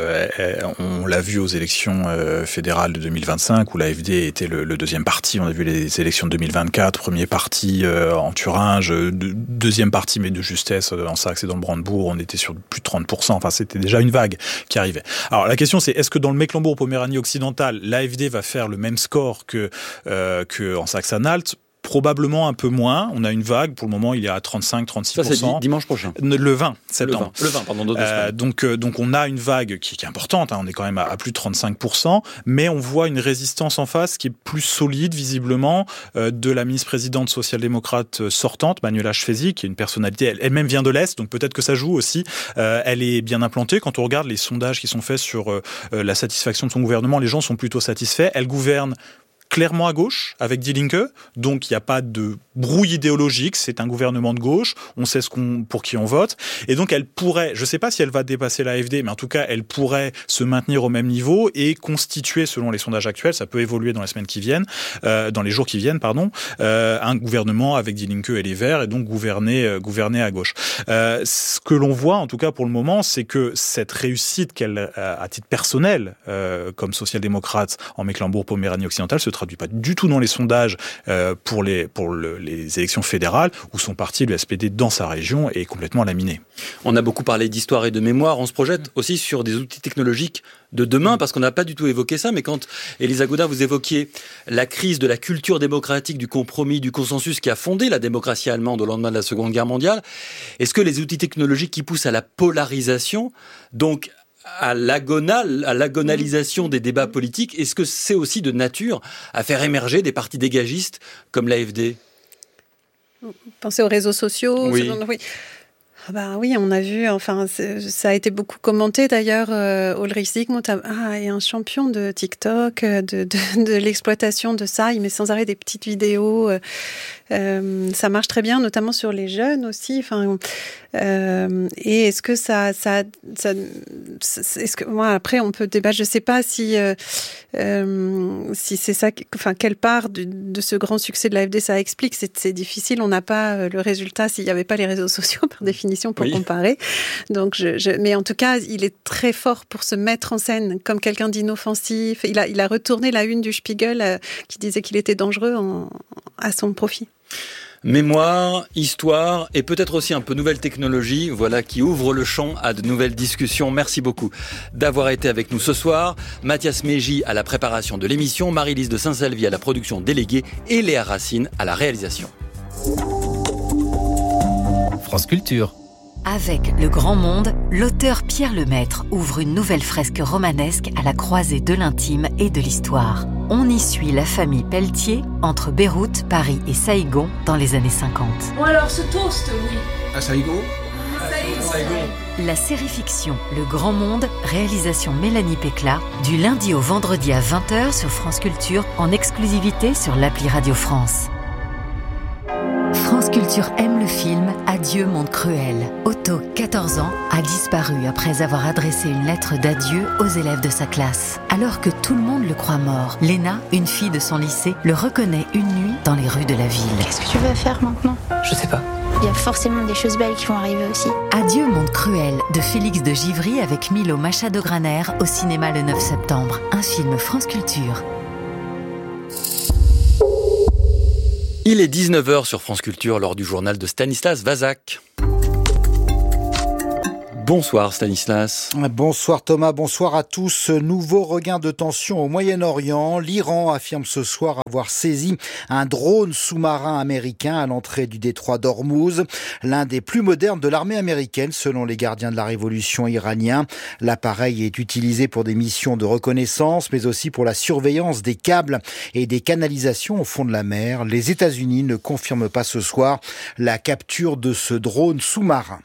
On l'a vu aux élections fédérales de 2025, où l'AfD était le deuxième parti. On a vu les élections de 2024, premier parti en Thuringe, deuxième parti, mais de justesse, en Saxe et dans le Brandebourg, on était sur plus de 30%. Enfin, c'était déjà une vague qui arrivait. Alors, la question, c'est, est-ce que dans le Mecklembourg-Poméranie occidentale, l'AfD va faire le même score que en Saxe-Anhalt ? Probablement un peu moins. On a une vague. Pour le moment, il est à 35-36%. Ça, c'est dimanche prochain. Le 20 septembre. Le 20, pardon, d'autres semaines. Donc, on a une vague qui est importante. On est quand même à plus de 35%. Mais on voit une résistance en face qui est plus solide, visiblement, de la ministre-présidente social-démocrate sortante, Manuela Schwesig, qui est une personnalité, elle-même vient de l'Est. Donc, peut-être que ça joue aussi. Elle est bien implantée. Quand on regarde les sondages qui sont faits sur la satisfaction de son gouvernement, les gens sont plutôt satisfaits. Elle gouverne clairement à gauche, avec Die Linke, donc il n'y a pas de brouille idéologique, c'est un gouvernement de gauche, on sait pour qui on vote, et donc elle pourrait, je ne sais pas si elle va dépasser l'AfD, mais en tout cas elle pourrait se maintenir au même niveau et constituer, selon les sondages actuels, ça peut évoluer dans les semaines qui viennent, dans les jours qui viennent, un gouvernement avec Die Linke et les Verts, et donc gouverner à gauche. Ce que l'on voit, en tout cas pour le moment, c'est que cette réussite qu'elle, à titre personnel, comme social-démocrate en Mecklembourg-Poméranie occidentale, se traduit pas du tout dans les sondages pour les élections fédérales, où son parti, le SPD, dans sa région, est complètement laminé. On a beaucoup parlé d'histoire et de mémoire. On se projette aussi sur des outils technologiques de demain, parce qu'on n'a pas du tout évoqué ça, mais quand, Élisa Gaudin, vous évoquiez la crise de la culture démocratique, du compromis, du consensus qui a fondé la démocratie allemande au lendemain de la Seconde Guerre mondiale, est-ce que les outils technologiques qui poussent à la polarisation, donc à l'agonalisation des débats politiques, est-ce que c'est aussi de nature à faire émerger des partis dégagistes comme l'AfD ? Pensez aux réseaux sociaux. Oui. Oui, on a vu, enfin, ça a été beaucoup commenté d'ailleurs. Ulrich Zygmunt est un champion de TikTok, de l'exploitation de ça. Il met sans arrêt des petites vidéos. Ça marche très bien, notamment sur les jeunes aussi. Enfin, et est-ce que est-ce que après on peut débattre. Je sais pas si c'est ça. Enfin, quelle part de ce grand succès de l'AfD ça explique. C'est difficile. On n'a pas le résultat s'il n'y avait pas les réseaux sociaux par définition pour comparer. Donc, mais en tout cas, il est très fort pour se mettre en scène comme quelqu'un d'inoffensif. Il a retourné la une du Spiegel qui disait qu'il était dangereux à son profit. Mémoire, histoire et peut-être aussi un peu nouvelle technologie, voilà qui ouvre le champ à de nouvelles discussions. Merci beaucoup d'avoir été avec nous ce soir. Mathias Mégy à la préparation de l'émission, Marie-Lise de Saint-Salvi à la production déléguée et Léa Racine à la réalisation. France Culture. Avec Le Grand Monde, l'auteur Pierre Lemaître ouvre une nouvelle fresque romanesque à la croisée de l'intime et de l'histoire. On y suit la famille Pelletier entre Beyrouth, Paris et Saïgon dans les années 50. Bon alors, ce toast, oui. À Saïgon ? La série fiction Le Grand Monde, réalisation Mélanie Pécla, du lundi au vendredi à 20h sur France Culture, en exclusivité sur l'appli Radio France. France Culture aime le film Adieu monde cruel. Otto, 14 ans, a disparu après avoir adressé une lettre d'adieu aux élèves de sa classe. Alors que tout le monde le croit mort, Léna, une fille de son lycée, le reconnaît une nuit dans les rues de la ville. Qu'est-ce que tu vas faire maintenant ? Je sais pas. Il y a forcément des choses belles qui vont arriver aussi. Adieu monde cruel de Félix de Givry avec Milo Machado-Graner au cinéma le 9 septembre. Un film France Culture. Il est 19h sur France Culture lors du journal de Stanislas Vazak. Bonsoir Stanislas. Bonsoir Thomas, bonsoir à tous. Nouveau regain de tension au Moyen-Orient. L'Iran affirme ce soir avoir saisi un drone sous-marin américain à l'entrée du détroit d'Ormuz, l'un des plus modernes de l'armée américaine selon les gardiens de la révolution iranien. L'appareil est utilisé pour des missions de reconnaissance mais aussi pour la surveillance des câbles et des canalisations au fond de la mer. Les États-Unis ne confirment pas ce soir la capture de ce drone sous-marin.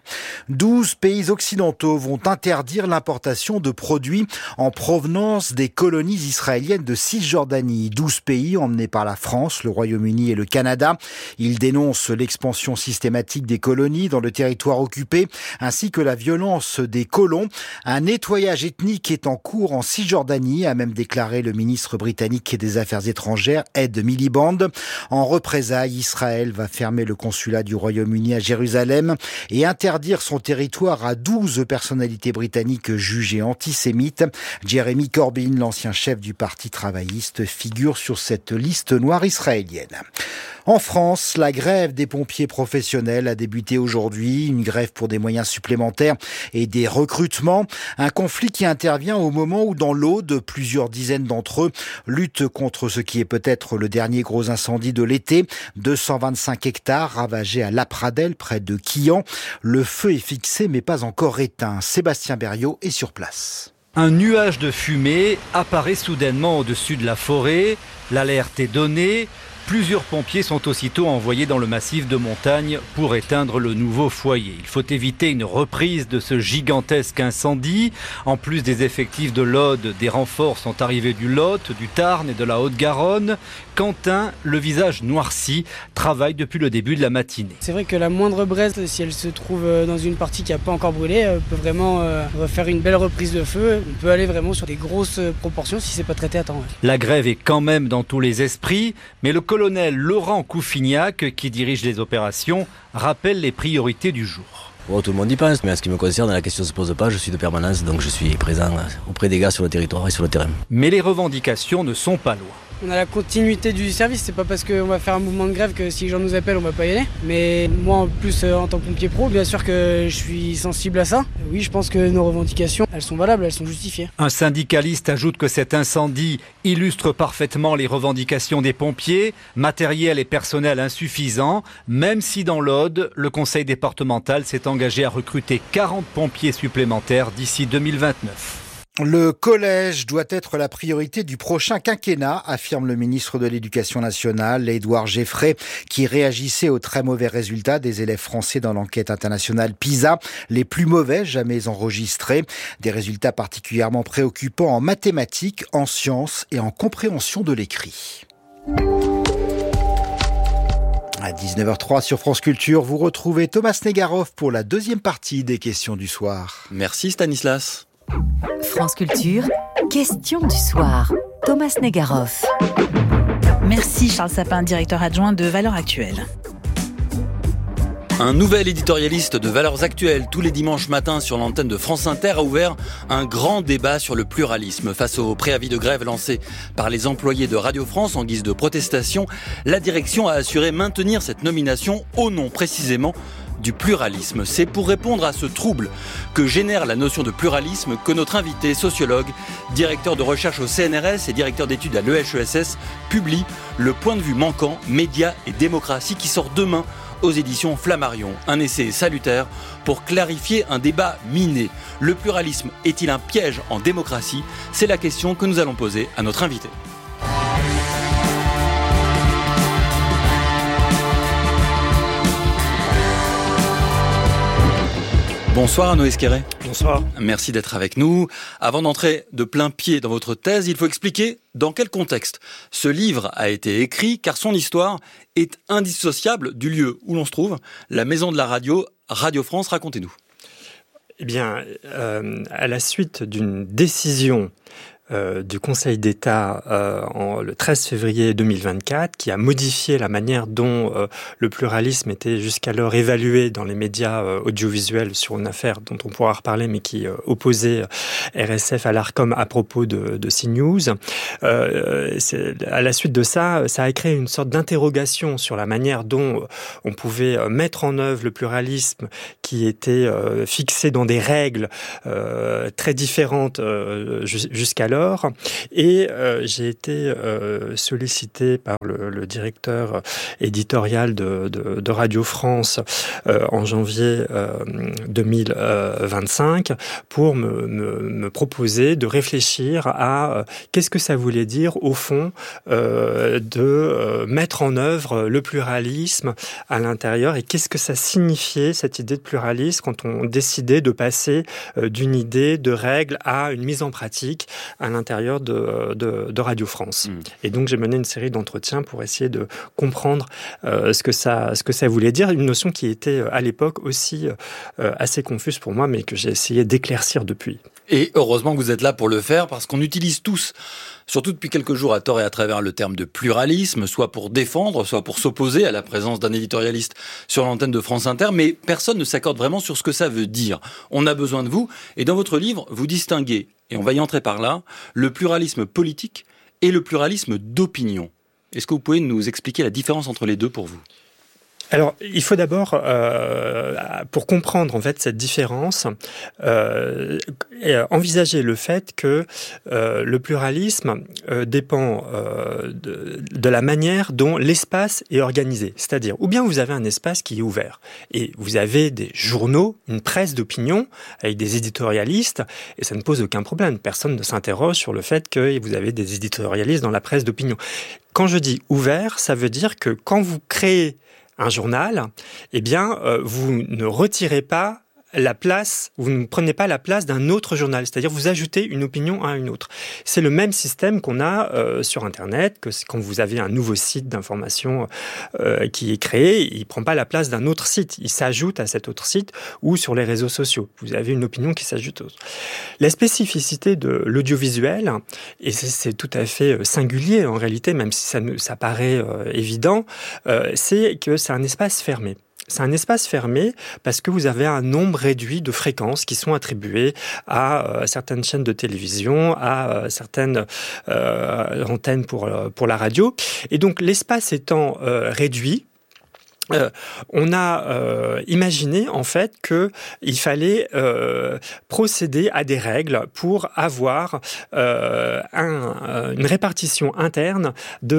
12 pays occidentaux vont interdire l'importation de produits en provenance des colonies israéliennes de Cisjordanie. 12 pays emmenés par la France, le Royaume-Uni et le Canada. Ils dénoncent l'expansion systématique des colonies dans le territoire occupé, ainsi que la violence des colons. Un nettoyage ethnique est en cours en Cisjordanie, a même déclaré le ministre britannique des Affaires étrangères, Ed Miliband. En représailles, Israël va fermer le consulat du Royaume-Uni à Jérusalem et interdire son territoire à 12 personnalités britanniques jugées antisémites. Jeremy Corbyn, l'ancien chef du Parti travailliste, figure sur cette liste noire israélienne. En France, la grève des pompiers professionnels a débuté aujourd'hui. Une grève pour des moyens supplémentaires et des recrutements. Un conflit qui intervient au moment où dans l'Aude, plusieurs dizaines d'entre eux luttent contre ce qui est peut-être le dernier gros incendie de l'été. 225 hectares ravagés à Lapradelle, près de Quillan. Le feu est fixé mais pas encore éteint. Sébastien Berriot est sur place. Un nuage de fumée apparaît soudainement au-dessus de la forêt. L'alerte est donnée. Plusieurs pompiers sont aussitôt envoyés dans le massif de montagne pour éteindre le nouveau foyer. Il faut éviter une reprise de ce gigantesque incendie. En plus des effectifs de l'Aude, des renforts sont arrivés du Lot, du Tarn et de la Haute-Garonne. Quentin, le visage noirci, travaille depuis le début de la matinée. C'est vrai que la moindre braise, si elle se trouve dans une partie qui n'a pas encore brûlé, peut vraiment faire une belle reprise de feu. On peut aller vraiment sur des grosses proportions si c'est pas traité à temps. La grève est quand même dans tous les esprits, mais le colonel Laurent Coufignac, qui dirige les opérations, rappelle les priorités du jour. Bon, tout le monde y pense, mais en ce qui me concerne, la question ne se pose pas. Je suis de permanence, donc je suis présent auprès des gars sur le territoire et sur le terrain. Mais les revendications ne sont pas loin. On a la continuité du service, c'est pas parce qu'on va faire un mouvement de grève que si les gens nous appellent, on va pas y aller. Mais moi, en plus, en tant que pompier pro, bien sûr que je suis sensible à ça. Oui, je pense que nos revendications, elles sont valables, elles sont justifiées. Un syndicaliste ajoute que cet incendie illustre parfaitement les revendications des pompiers, matériel et personnel insuffisant, même si dans l'Aude, le conseil départemental s'est engagé à recruter 40 pompiers supplémentaires d'ici 2029. Le collège doit être la priorité du prochain quinquennat, affirme le ministre de l'Éducation nationale, Édouard Geffray, qui réagissait aux très mauvais résultats des élèves français dans l'enquête internationale PISA, les plus mauvais jamais enregistrés. Des résultats particulièrement préoccupants en mathématiques, en sciences et en compréhension de l'écrit. À 19h03 sur France Culture, vous retrouvez Thomas Negaroff pour la deuxième partie des questions du soir. Merci Stanislas. France Culture, question du soir. Thomas Negaroff. Merci Charles Sapin, directeur adjoint de Valeurs Actuelles. Un nouvel éditorialiste de Valeurs Actuelles tous les dimanches matins sur l'antenne de France Inter a ouvert un grand débat sur le pluralisme. Face au préavis de grève lancé par les employés de Radio France en guise de protestation, la direction a assuré maintenir cette nomination au nom précisément du pluralisme. C'est pour répondre à ce trouble que génère la notion de pluralisme que notre invité, sociologue, directeur de recherche au CNRS et directeur d'études à l'EHESS, publie Le point de vue manquant, médias et démocratie, qui sort demain aux éditions Flammarion. Un essai salutaire pour clarifier un débat miné. Le pluralisme est-il un piège en démocratie ? C'est la question que nous allons poser à notre invité. Bonsoir Arnaud Esquerret. Bonsoir. Merci d'être avec nous. Avant d'entrer de plein pied dans votre thèse, il faut expliquer dans quel contexte ce livre a été écrit, car son histoire est indissociable du lieu où l'on se trouve, la maison de la radio, Radio France. Racontez-nous. Eh bien, à la suite d'une décision du Conseil d'État le 13 février 2024 qui a modifié la manière dont le pluralisme était jusqu'alors évalué dans les médias audiovisuels sur une affaire dont on pourra reparler mais qui opposait RSF à l'Arcom à propos de CNews. À la suite de ça, ça a créé une sorte d'interrogation sur la manière dont on pouvait mettre en œuvre le pluralisme qui était fixé dans des règles très différentes jusqu'alors. Et j'ai été sollicité par le directeur éditorial de Radio France en janvier 2025 pour me proposer de réfléchir à qu'est-ce que ça voulait dire au fond de mettre en œuvre le pluralisme à l'intérieur et qu'est-ce que ça signifiait cette idée de pluralisme quand on décidait de passer d'une idée de règle à une mise en pratique à l'intérieur de Radio France. Et donc j'ai mené une série d'entretiens pour essayer de comprendre ce que ça voulait dire, une notion qui était à l'époque aussi assez confuse pour moi, mais que j'ai essayé d'éclaircir depuis. Et heureusement que vous êtes là pour le faire, parce qu'on utilise tous, surtout depuis quelques jours à tort et à travers, le terme de pluralisme, soit pour défendre, soit pour s'opposer à la présence d'un éditorialiste sur l'antenne de France Inter, mais personne ne s'accorde vraiment sur ce que ça veut dire. On a besoin de vous, et dans votre livre, vous distinguez, et on va y entrer par là, le pluralisme politique et le pluralisme d'opinion. Est-ce que vous pouvez nous expliquer la différence entre les deux pour vous ? Alors, il faut d'abord, pour comprendre en fait cette différence, envisager le fait que le pluralisme dépend de la manière dont l'espace est organisé. C'est-à-dire, ou bien vous avez un espace qui est ouvert, et vous avez des journaux, une presse d'opinion, avec des éditorialistes, et ça ne pose aucun problème. Personne ne s'interroge sur le fait que vous avez des éditorialistes dans la presse d'opinion. Quand je dis ouvert, ça veut dire que quand vous créez un journal, eh bien, vous ne retirez pas la place, vous ne prenez pas la place d'un autre journal, c'est-à-dire vous ajoutez une opinion à une autre. C'est le même système qu'on a sur Internet, que quand vous avez un nouveau site d'information qui est créé, il ne prend pas la place d'un autre site, il s'ajoute à cet autre site ou sur les réseaux sociaux. Vous avez une opinion qui s'ajoute aux autres. La spécificité de l'audiovisuel, et c'est tout à fait singulier en réalité, même si ça paraît évident, c'est que c'est un espace fermé. C'est un espace fermé parce que vous avez un nombre réduit de fréquences qui sont attribuées à certaines chaînes de télévision, à certaines antennes pour la radio. Et donc l'espace étant réduit, on a imaginé en fait qu'il fallait procéder à des règles pour avoir une répartition interne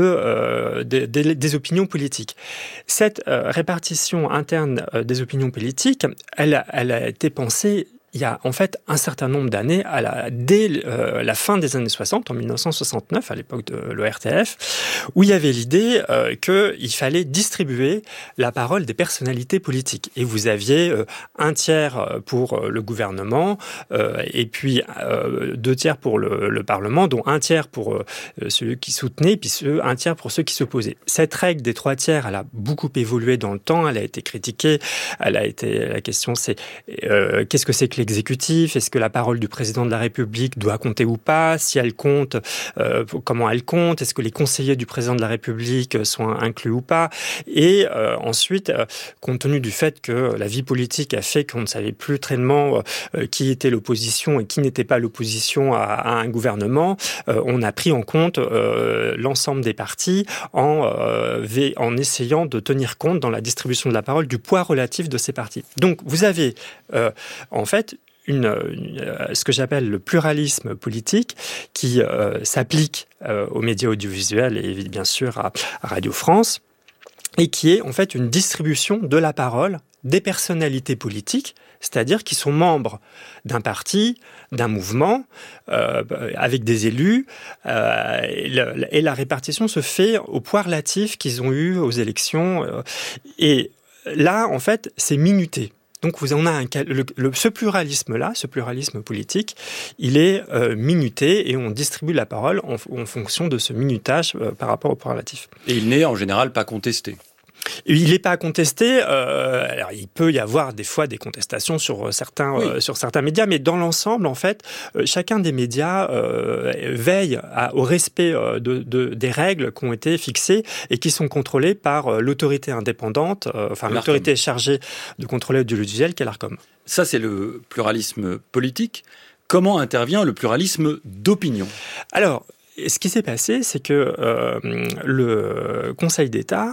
des opinions politiques. Cette répartition interne des opinions politiques, elle a été pensée il y a en fait un certain nombre d'années, dès la fin des années 60, en 1969, à l'époque de l'ORTF, où il y avait l'idée qu'il fallait distribuer la parole des personnalités politiques. Et vous aviez un tiers pour le gouvernement, et puis 2 tiers pour le Parlement, dont 1 tiers pour ceux qui soutenaient, puis 1 tiers pour ceux qui s'opposaient. Cette règle des 3 tiers, elle a beaucoup évolué dans le temps, elle a été critiquée, la question c'est qu'est-ce que c'est que l'exécutif, est-ce que la parole du président de la République doit compter ou pas, si elle compte, comment elle compte, est-ce que les conseillers du président de la République sont inclus ou pas, et ensuite, compte tenu du fait que la vie politique a fait qu'on ne savait plus tellement qui était l'opposition et qui n'était pas l'opposition à un gouvernement, on a pris en compte l'ensemble des partis en essayant de tenir compte dans la distribution de la parole du poids relatif de ces partis. Donc vous avez en fait ce que j'appelle le pluralisme politique qui s'applique aux médias audiovisuels et bien sûr à Radio France. et qui est en fait une distribution de la parole des personnalités politiques, c'est-à-dire qui sont membres d'un parti, d'un mouvement, avec des élus, et la répartition se fait au poids relatif qu'ils ont eu aux élections. Et là, en fait, c'est minuté. Donc, on a ce pluralisme-là, ce pluralisme politique, il est minuté et on distribue la parole en fonction de ce minutage par rapport au poids relatif. Et il n'est en général pas contesté. Il n'est pas contesté. Alors, il peut y avoir des fois des contestations sur certains médias, mais dans l'ensemble, en fait, chacun des médias veille au respect des règles qui ont été fixées et qui sont contrôlées par l'autorité indépendante, l'autorité chargée de contrôler l'audiovisuel, qu'est l'Arcom. Ça, c'est le pluralisme politique. Comment intervient le pluralisme d'opinion ? Alors, ce qui s'est passé, c'est que le Conseil d'État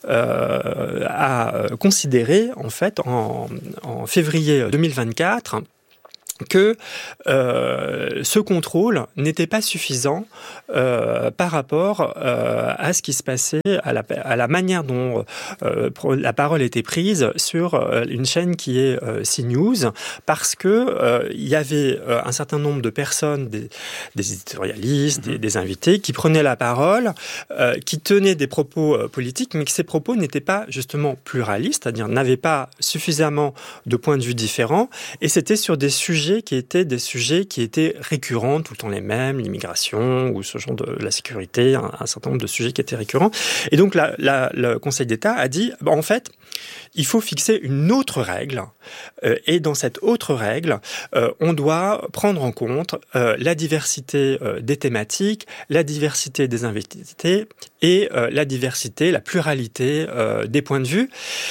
a considéré, en fait, en février 2024, que ce contrôle n'était pas suffisant par rapport à ce qui se passait, à la manière dont la parole était prise sur une chaîne qui est CNews, parce que il y avait un certain nombre de personnes, des éditorialistes, des invités, qui prenaient la parole, qui tenaient des propos politiques, mais que ces propos n'étaient pas justement pluralistes, c'est-à-dire n'avaient pas suffisamment de points de vue différents, et c'était sur des sujets qui étaient récurrents, tout le temps les mêmes, l'immigration ou ce genre de la sécurité, un certain nombre de sujets qui étaient récurrents. Et donc le Conseil d'État a dit, en fait, il faut fixer une autre règle. Et dans cette autre règle, on doit prendre en compte la diversité des thématiques, la diversité des invités et la pluralité des points de vue.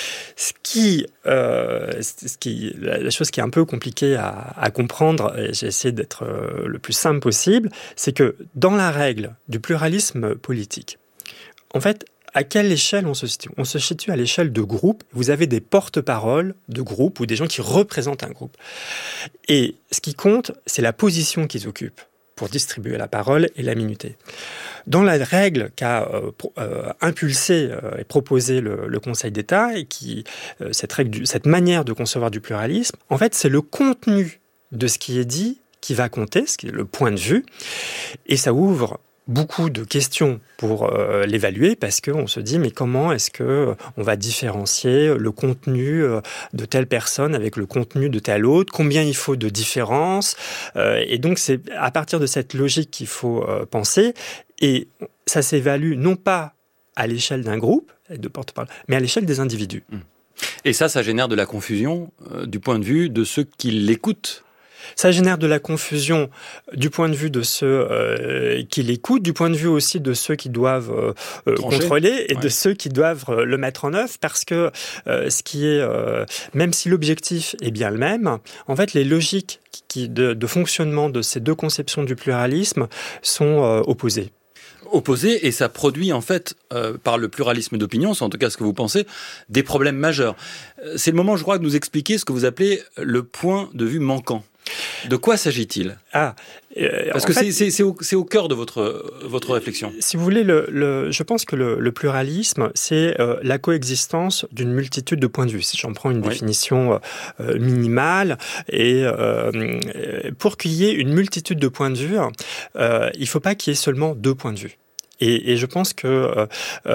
La chose qui est un peu compliquée à comprendre, et j'ai essayé d'être le plus simple possible, c'est que dans la règle du pluralisme politique, en fait, à quelle échelle on se situe ? On se situe à l'échelle de groupe. Vous avez des porte-paroles de groupe ou des gens qui représentent un groupe. Et ce qui compte, c'est la position qu'ils occupent pour distribuer la parole et la minuter. Dans la règle qu'a impulsée et proposée le Conseil d'État, et cette manière de concevoir du pluralisme, en fait, c'est le contenu de ce qui est dit qui va compter, ce qui est le point de vue, et ça ouvre beaucoup de questions pour l'évaluer, parce qu'on se dit, mais comment est-ce qu'on va différencier le contenu de telle personne avec le contenu de telle autre ? Combien il faut de différence ? Et donc, c'est à partir de cette logique qu'il faut penser. Et ça s'évalue non pas à l'échelle d'un groupe, de porte-parole, mais à l'échelle des individus. Et ça génère de la confusion du point de vue de ceux qui l'écoutent. Ça génère de la confusion du point de vue de ceux qui l'écoutent, du point de vue aussi de ceux qui doivent contrôler et de ceux qui doivent le mettre en œuvre, parce que ce qui est, même si l'objectif est bien le même, en fait, les logiques de fonctionnement de ces deux conceptions du pluralisme sont opposées. Et ça produit en fait, par le pluralisme d'opinion, c'est en tout cas ce que vous pensez, des problèmes majeurs. C'est le moment, je crois, de nous expliquer ce que vous appelez le point de vue manquant. De quoi s'agit-il ? Parce que c'est au cœur de votre réflexion. Si vous voulez, je pense que le pluralisme, c'est la coexistence d'une multitude de points de vue. Si j'en prends une définition minimale, et pour qu'il y ait une multitude de points de vue, il ne faut pas qu'il y ait seulement deux points de vue. Et je pense que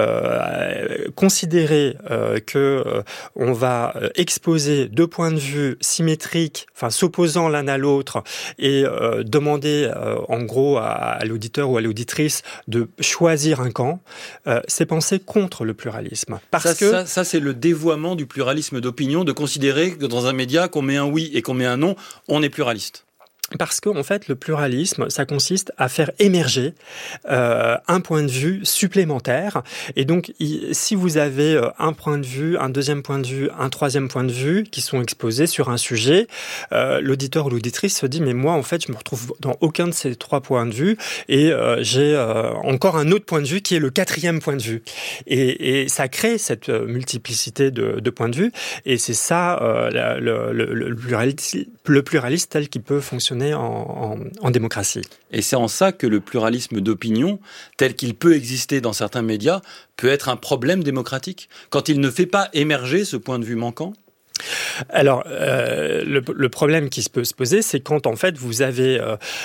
considérer que on va exposer deux points de vue symétriques, enfin s'opposant l'un à l'autre, et demander en gros à l'auditeur ou à l'auditrice de choisir un camp, c'est penser contre le pluralisme. Ça, c'est le dévoiement du pluralisme d'opinion, de considérer que dans un média, qu'on met un oui et qu'on met un non, on est pluraliste. Parce qu'en fait, le pluralisme, ça consiste à faire émerger un point de vue supplémentaire. Et donc, si vous avez un point de vue, un deuxième point de vue, un troisième point de vue qui sont exposés sur un sujet, l'auditeur ou l'auditrice se dit, mais moi, en fait, je me retrouve dans aucun de ces trois points de vue, et j'ai encore un autre point de vue qui est le quatrième point de vue. Et ça crée cette multiplicité de points de vue, et c'est ça le pluralisme tel qu'il peut fonctionner fonctionner en démocratie. Et c'est en ça que le pluralisme d'opinion, tel qu'il peut exister dans certains médias, peut être un problème démocratique, quand il ne fait pas émerger ce point de vue manquant ? Alors, le problème qui peut se poser, c'est quand en fait vous avez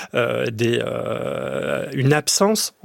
une absence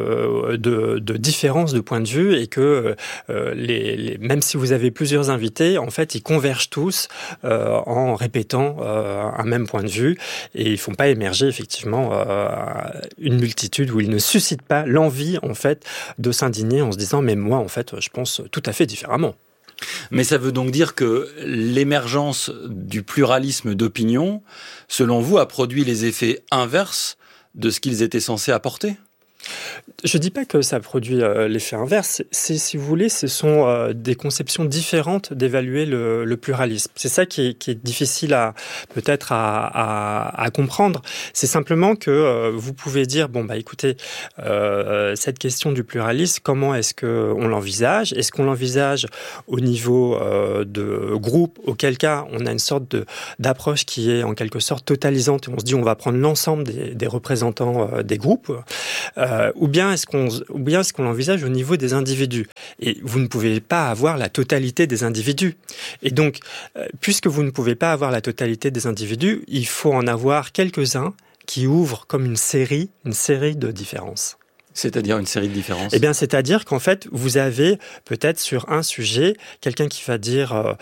de différence de point de vue et que même si vous avez plusieurs invités, en fait, ils convergent tous en répétant un même point de vue et ils font pas émerger effectivement une multitude où ils ne suscitent pas l'envie en fait de s'indigner en se disant mais moi en fait je pense tout à fait différemment. Mais ça veut donc dire que l'émergence du pluralisme d'opinion, selon vous, a produit les effets inverses de ce qu'ils étaient censés apporter ? Je ne dis pas que ça produit l'effet inverse. Si vous voulez, ce sont des conceptions différentes d'évaluer le pluralisme. C'est ça qui est difficile peut-être à comprendre. C'est simplement que vous pouvez dire, écoutez, cette question du pluralisme, comment est-ce qu'on l'envisage ? Est-ce qu'on l'envisage au niveau de groupe, auquel cas on a une sorte d'approche qui est en quelque sorte totalisante et on se dit on va prendre l'ensemble des représentants des groupes ou bien est-ce qu'on l'envisage au niveau des individus ? Et vous ne pouvez pas avoir la totalité des individus. Et donc, puisque vous ne pouvez pas avoir la totalité des individus, il faut en avoir quelques-uns qui ouvrent comme une série de différences. C'est-à-dire une série de différences ? Eh bien, c'est-à-dire qu'en fait, vous avez peut-être sur un sujet quelqu'un qui va dire,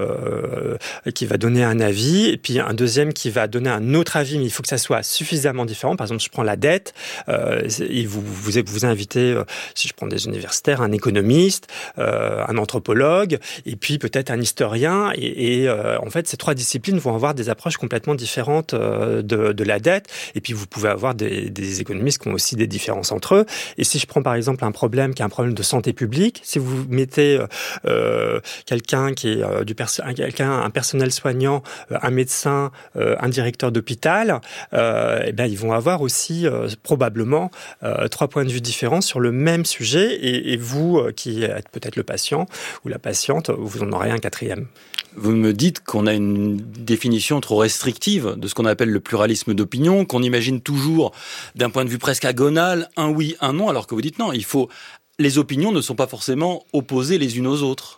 qui va donner un avis, et puis un deuxième qui va donner un autre avis, mais il faut que ça soit suffisamment différent. Par exemple, je prends la dette, et vous invitez, si je prends des universitaires, un économiste, un anthropologue, et puis peut-être un historien, et en fait, ces trois disciplines vont avoir des approches complètement différentes de la dette, et puis vous pouvez avoir des économistes qui ont aussi des différences entre eux. Et si je prends par exemple un problème qui est un problème de santé publique, si vous mettez quelqu'un qui est un personnel soignant, un médecin, un directeur d'hôpital, ils vont avoir aussi probablement 3 points de vue différents sur le même sujet. Et vous, qui êtes peut-être le patient ou la patiente, vous en aurez un quatrième. Vous me dites qu'on a une définition trop restrictive de ce qu'on appelle le pluralisme d'opinion, qu'on imagine toujours d'un point de vue presque agonal, un oui, un non, alors que vous dites non, les opinions ne sont pas forcément opposées les unes aux autres.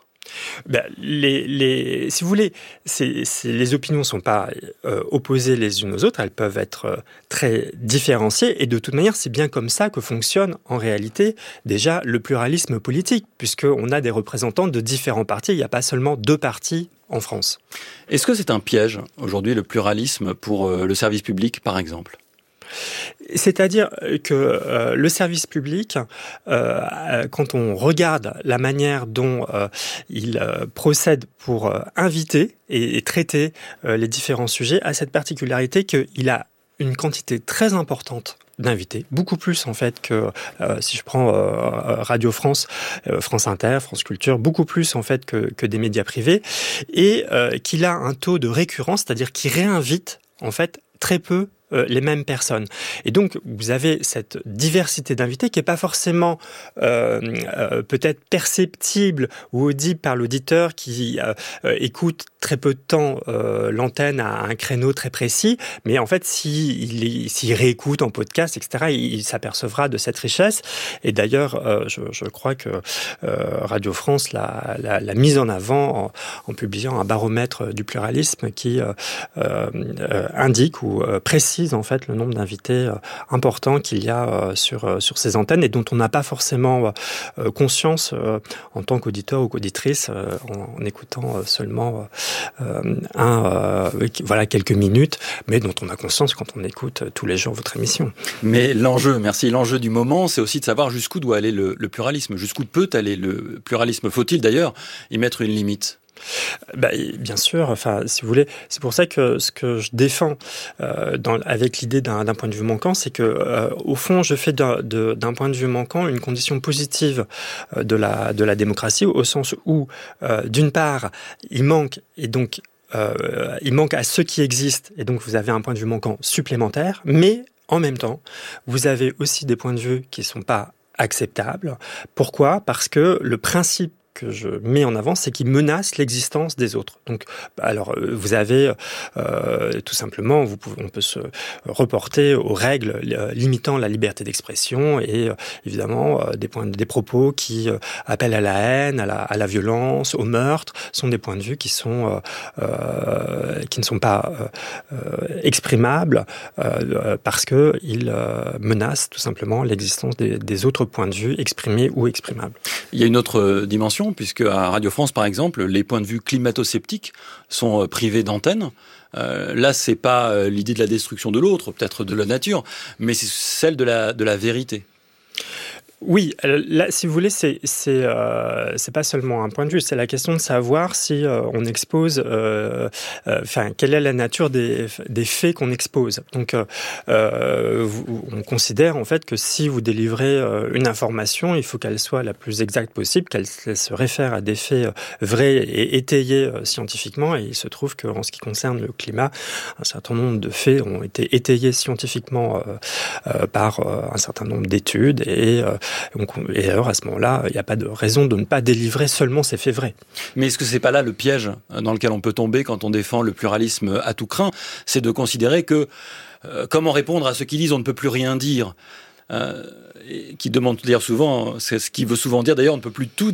Si vous voulez, les opinions ne sont pas opposées les unes aux autres, elles peuvent être très différenciées, et de toute manière, c'est bien comme ça que fonctionne en réalité déjà le pluralisme politique, puisqu'on a des représentants de différents partis, il n'y a pas seulement 2 partis en France. Est-ce que c'est un piège aujourd'hui, le pluralisme, pour le service public, par exemple ? C'est-à-dire que le service public, quand on regarde la manière dont il procède pour inviter et traiter les différents sujets, a cette particularité qu'il a une quantité très importante d'invités, beaucoup plus en fait que si je prends Radio France, France Inter, France Culture, beaucoup plus en fait que des médias privés, et qu'il a un taux de récurrence, c'est-à-dire qu'il réinvite en fait très peu les mêmes personnes. Et donc, vous avez cette diversité d'invités qui n'est pas forcément peut-être perceptible ou audible par l'auditeur qui écoute très peu de temps l'antenne à un créneau très précis, mais en fait, s'il réécoute en podcast, etc., il s'apercevra de cette richesse. Et d'ailleurs, je crois que Radio France l'a mise en avant en publiant un baromètre du pluralisme qui indique ou précise en fait le nombre d'invités importants qu'il y a sur ces antennes et dont on n'a pas forcément conscience en tant qu'auditeur ou qu'auditrice en écoutant seulement quelques minutes, mais dont on a conscience quand on écoute tous les jours votre émission. Mais l'enjeu du moment, c'est aussi de savoir jusqu'où doit aller le pluralisme, jusqu'où peut aller le pluralisme. Faut-il d'ailleurs y mettre une limite ? Bien sûr, si vous voulez, c'est pour ça que ce que je défends avec l'idée d'un point de vue manquant, c'est que au fond, je fais d'un point de vue manquant une condition positive de la démocratie, au sens où, d'une part, il manque et donc il manque à ceux qui existent, et donc vous avez un point de vue manquant supplémentaire, mais en même temps, vous avez aussi des points de vue qui ne sont pas acceptables. Pourquoi ? Parce que le principe que je mets en avant, c'est qu'il menace l'existence des autres. Donc, alors, vous avez tout simplement, on peut se reporter aux règles limitant la liberté d'expression et évidemment des propos qui appellent à la haine, à la violence, au meurtre, sont des points de vue qui ne sont pas exprimables parce qu'ils menacent tout simplement l'existence des autres points de vue exprimés ou exprimables. Il y a une autre dimension, puisque à Radio France, par exemple, les points de vue climato-sceptiques sont privés d'antenne. Là, c'est pas l'idée de la destruction de l'autre, peut-être de la nature, mais c'est celle de la vérité. Oui, là, si vous voulez, c'est pas seulement un point de vue, c'est la question de savoir si on expose, quelle est la nature des faits qu'on expose. Donc, on considère en fait que si vous délivrez une information, il faut qu'elle soit la plus exacte possible, qu'elle se réfère à des faits vrais et étayés scientifiquement. Et il se trouve qu'en ce qui concerne le climat, un certain nombre de faits ont été étayés scientifiquement par un certain nombre d'études et alors, à ce moment-là, il n'y a pas de raison de ne pas délivrer seulement ces faits vrais. Mais est-ce que c'est pas là le piège dans lequel on peut tomber quand on défend le pluralisme à tout crin ? C'est de considérer que comment répondre à ceux qui disent on ne peut plus rien dire ? Qui demandent d'ailleurs souvent, c'est ce qui veut souvent dire d'ailleurs on ne peut plus tout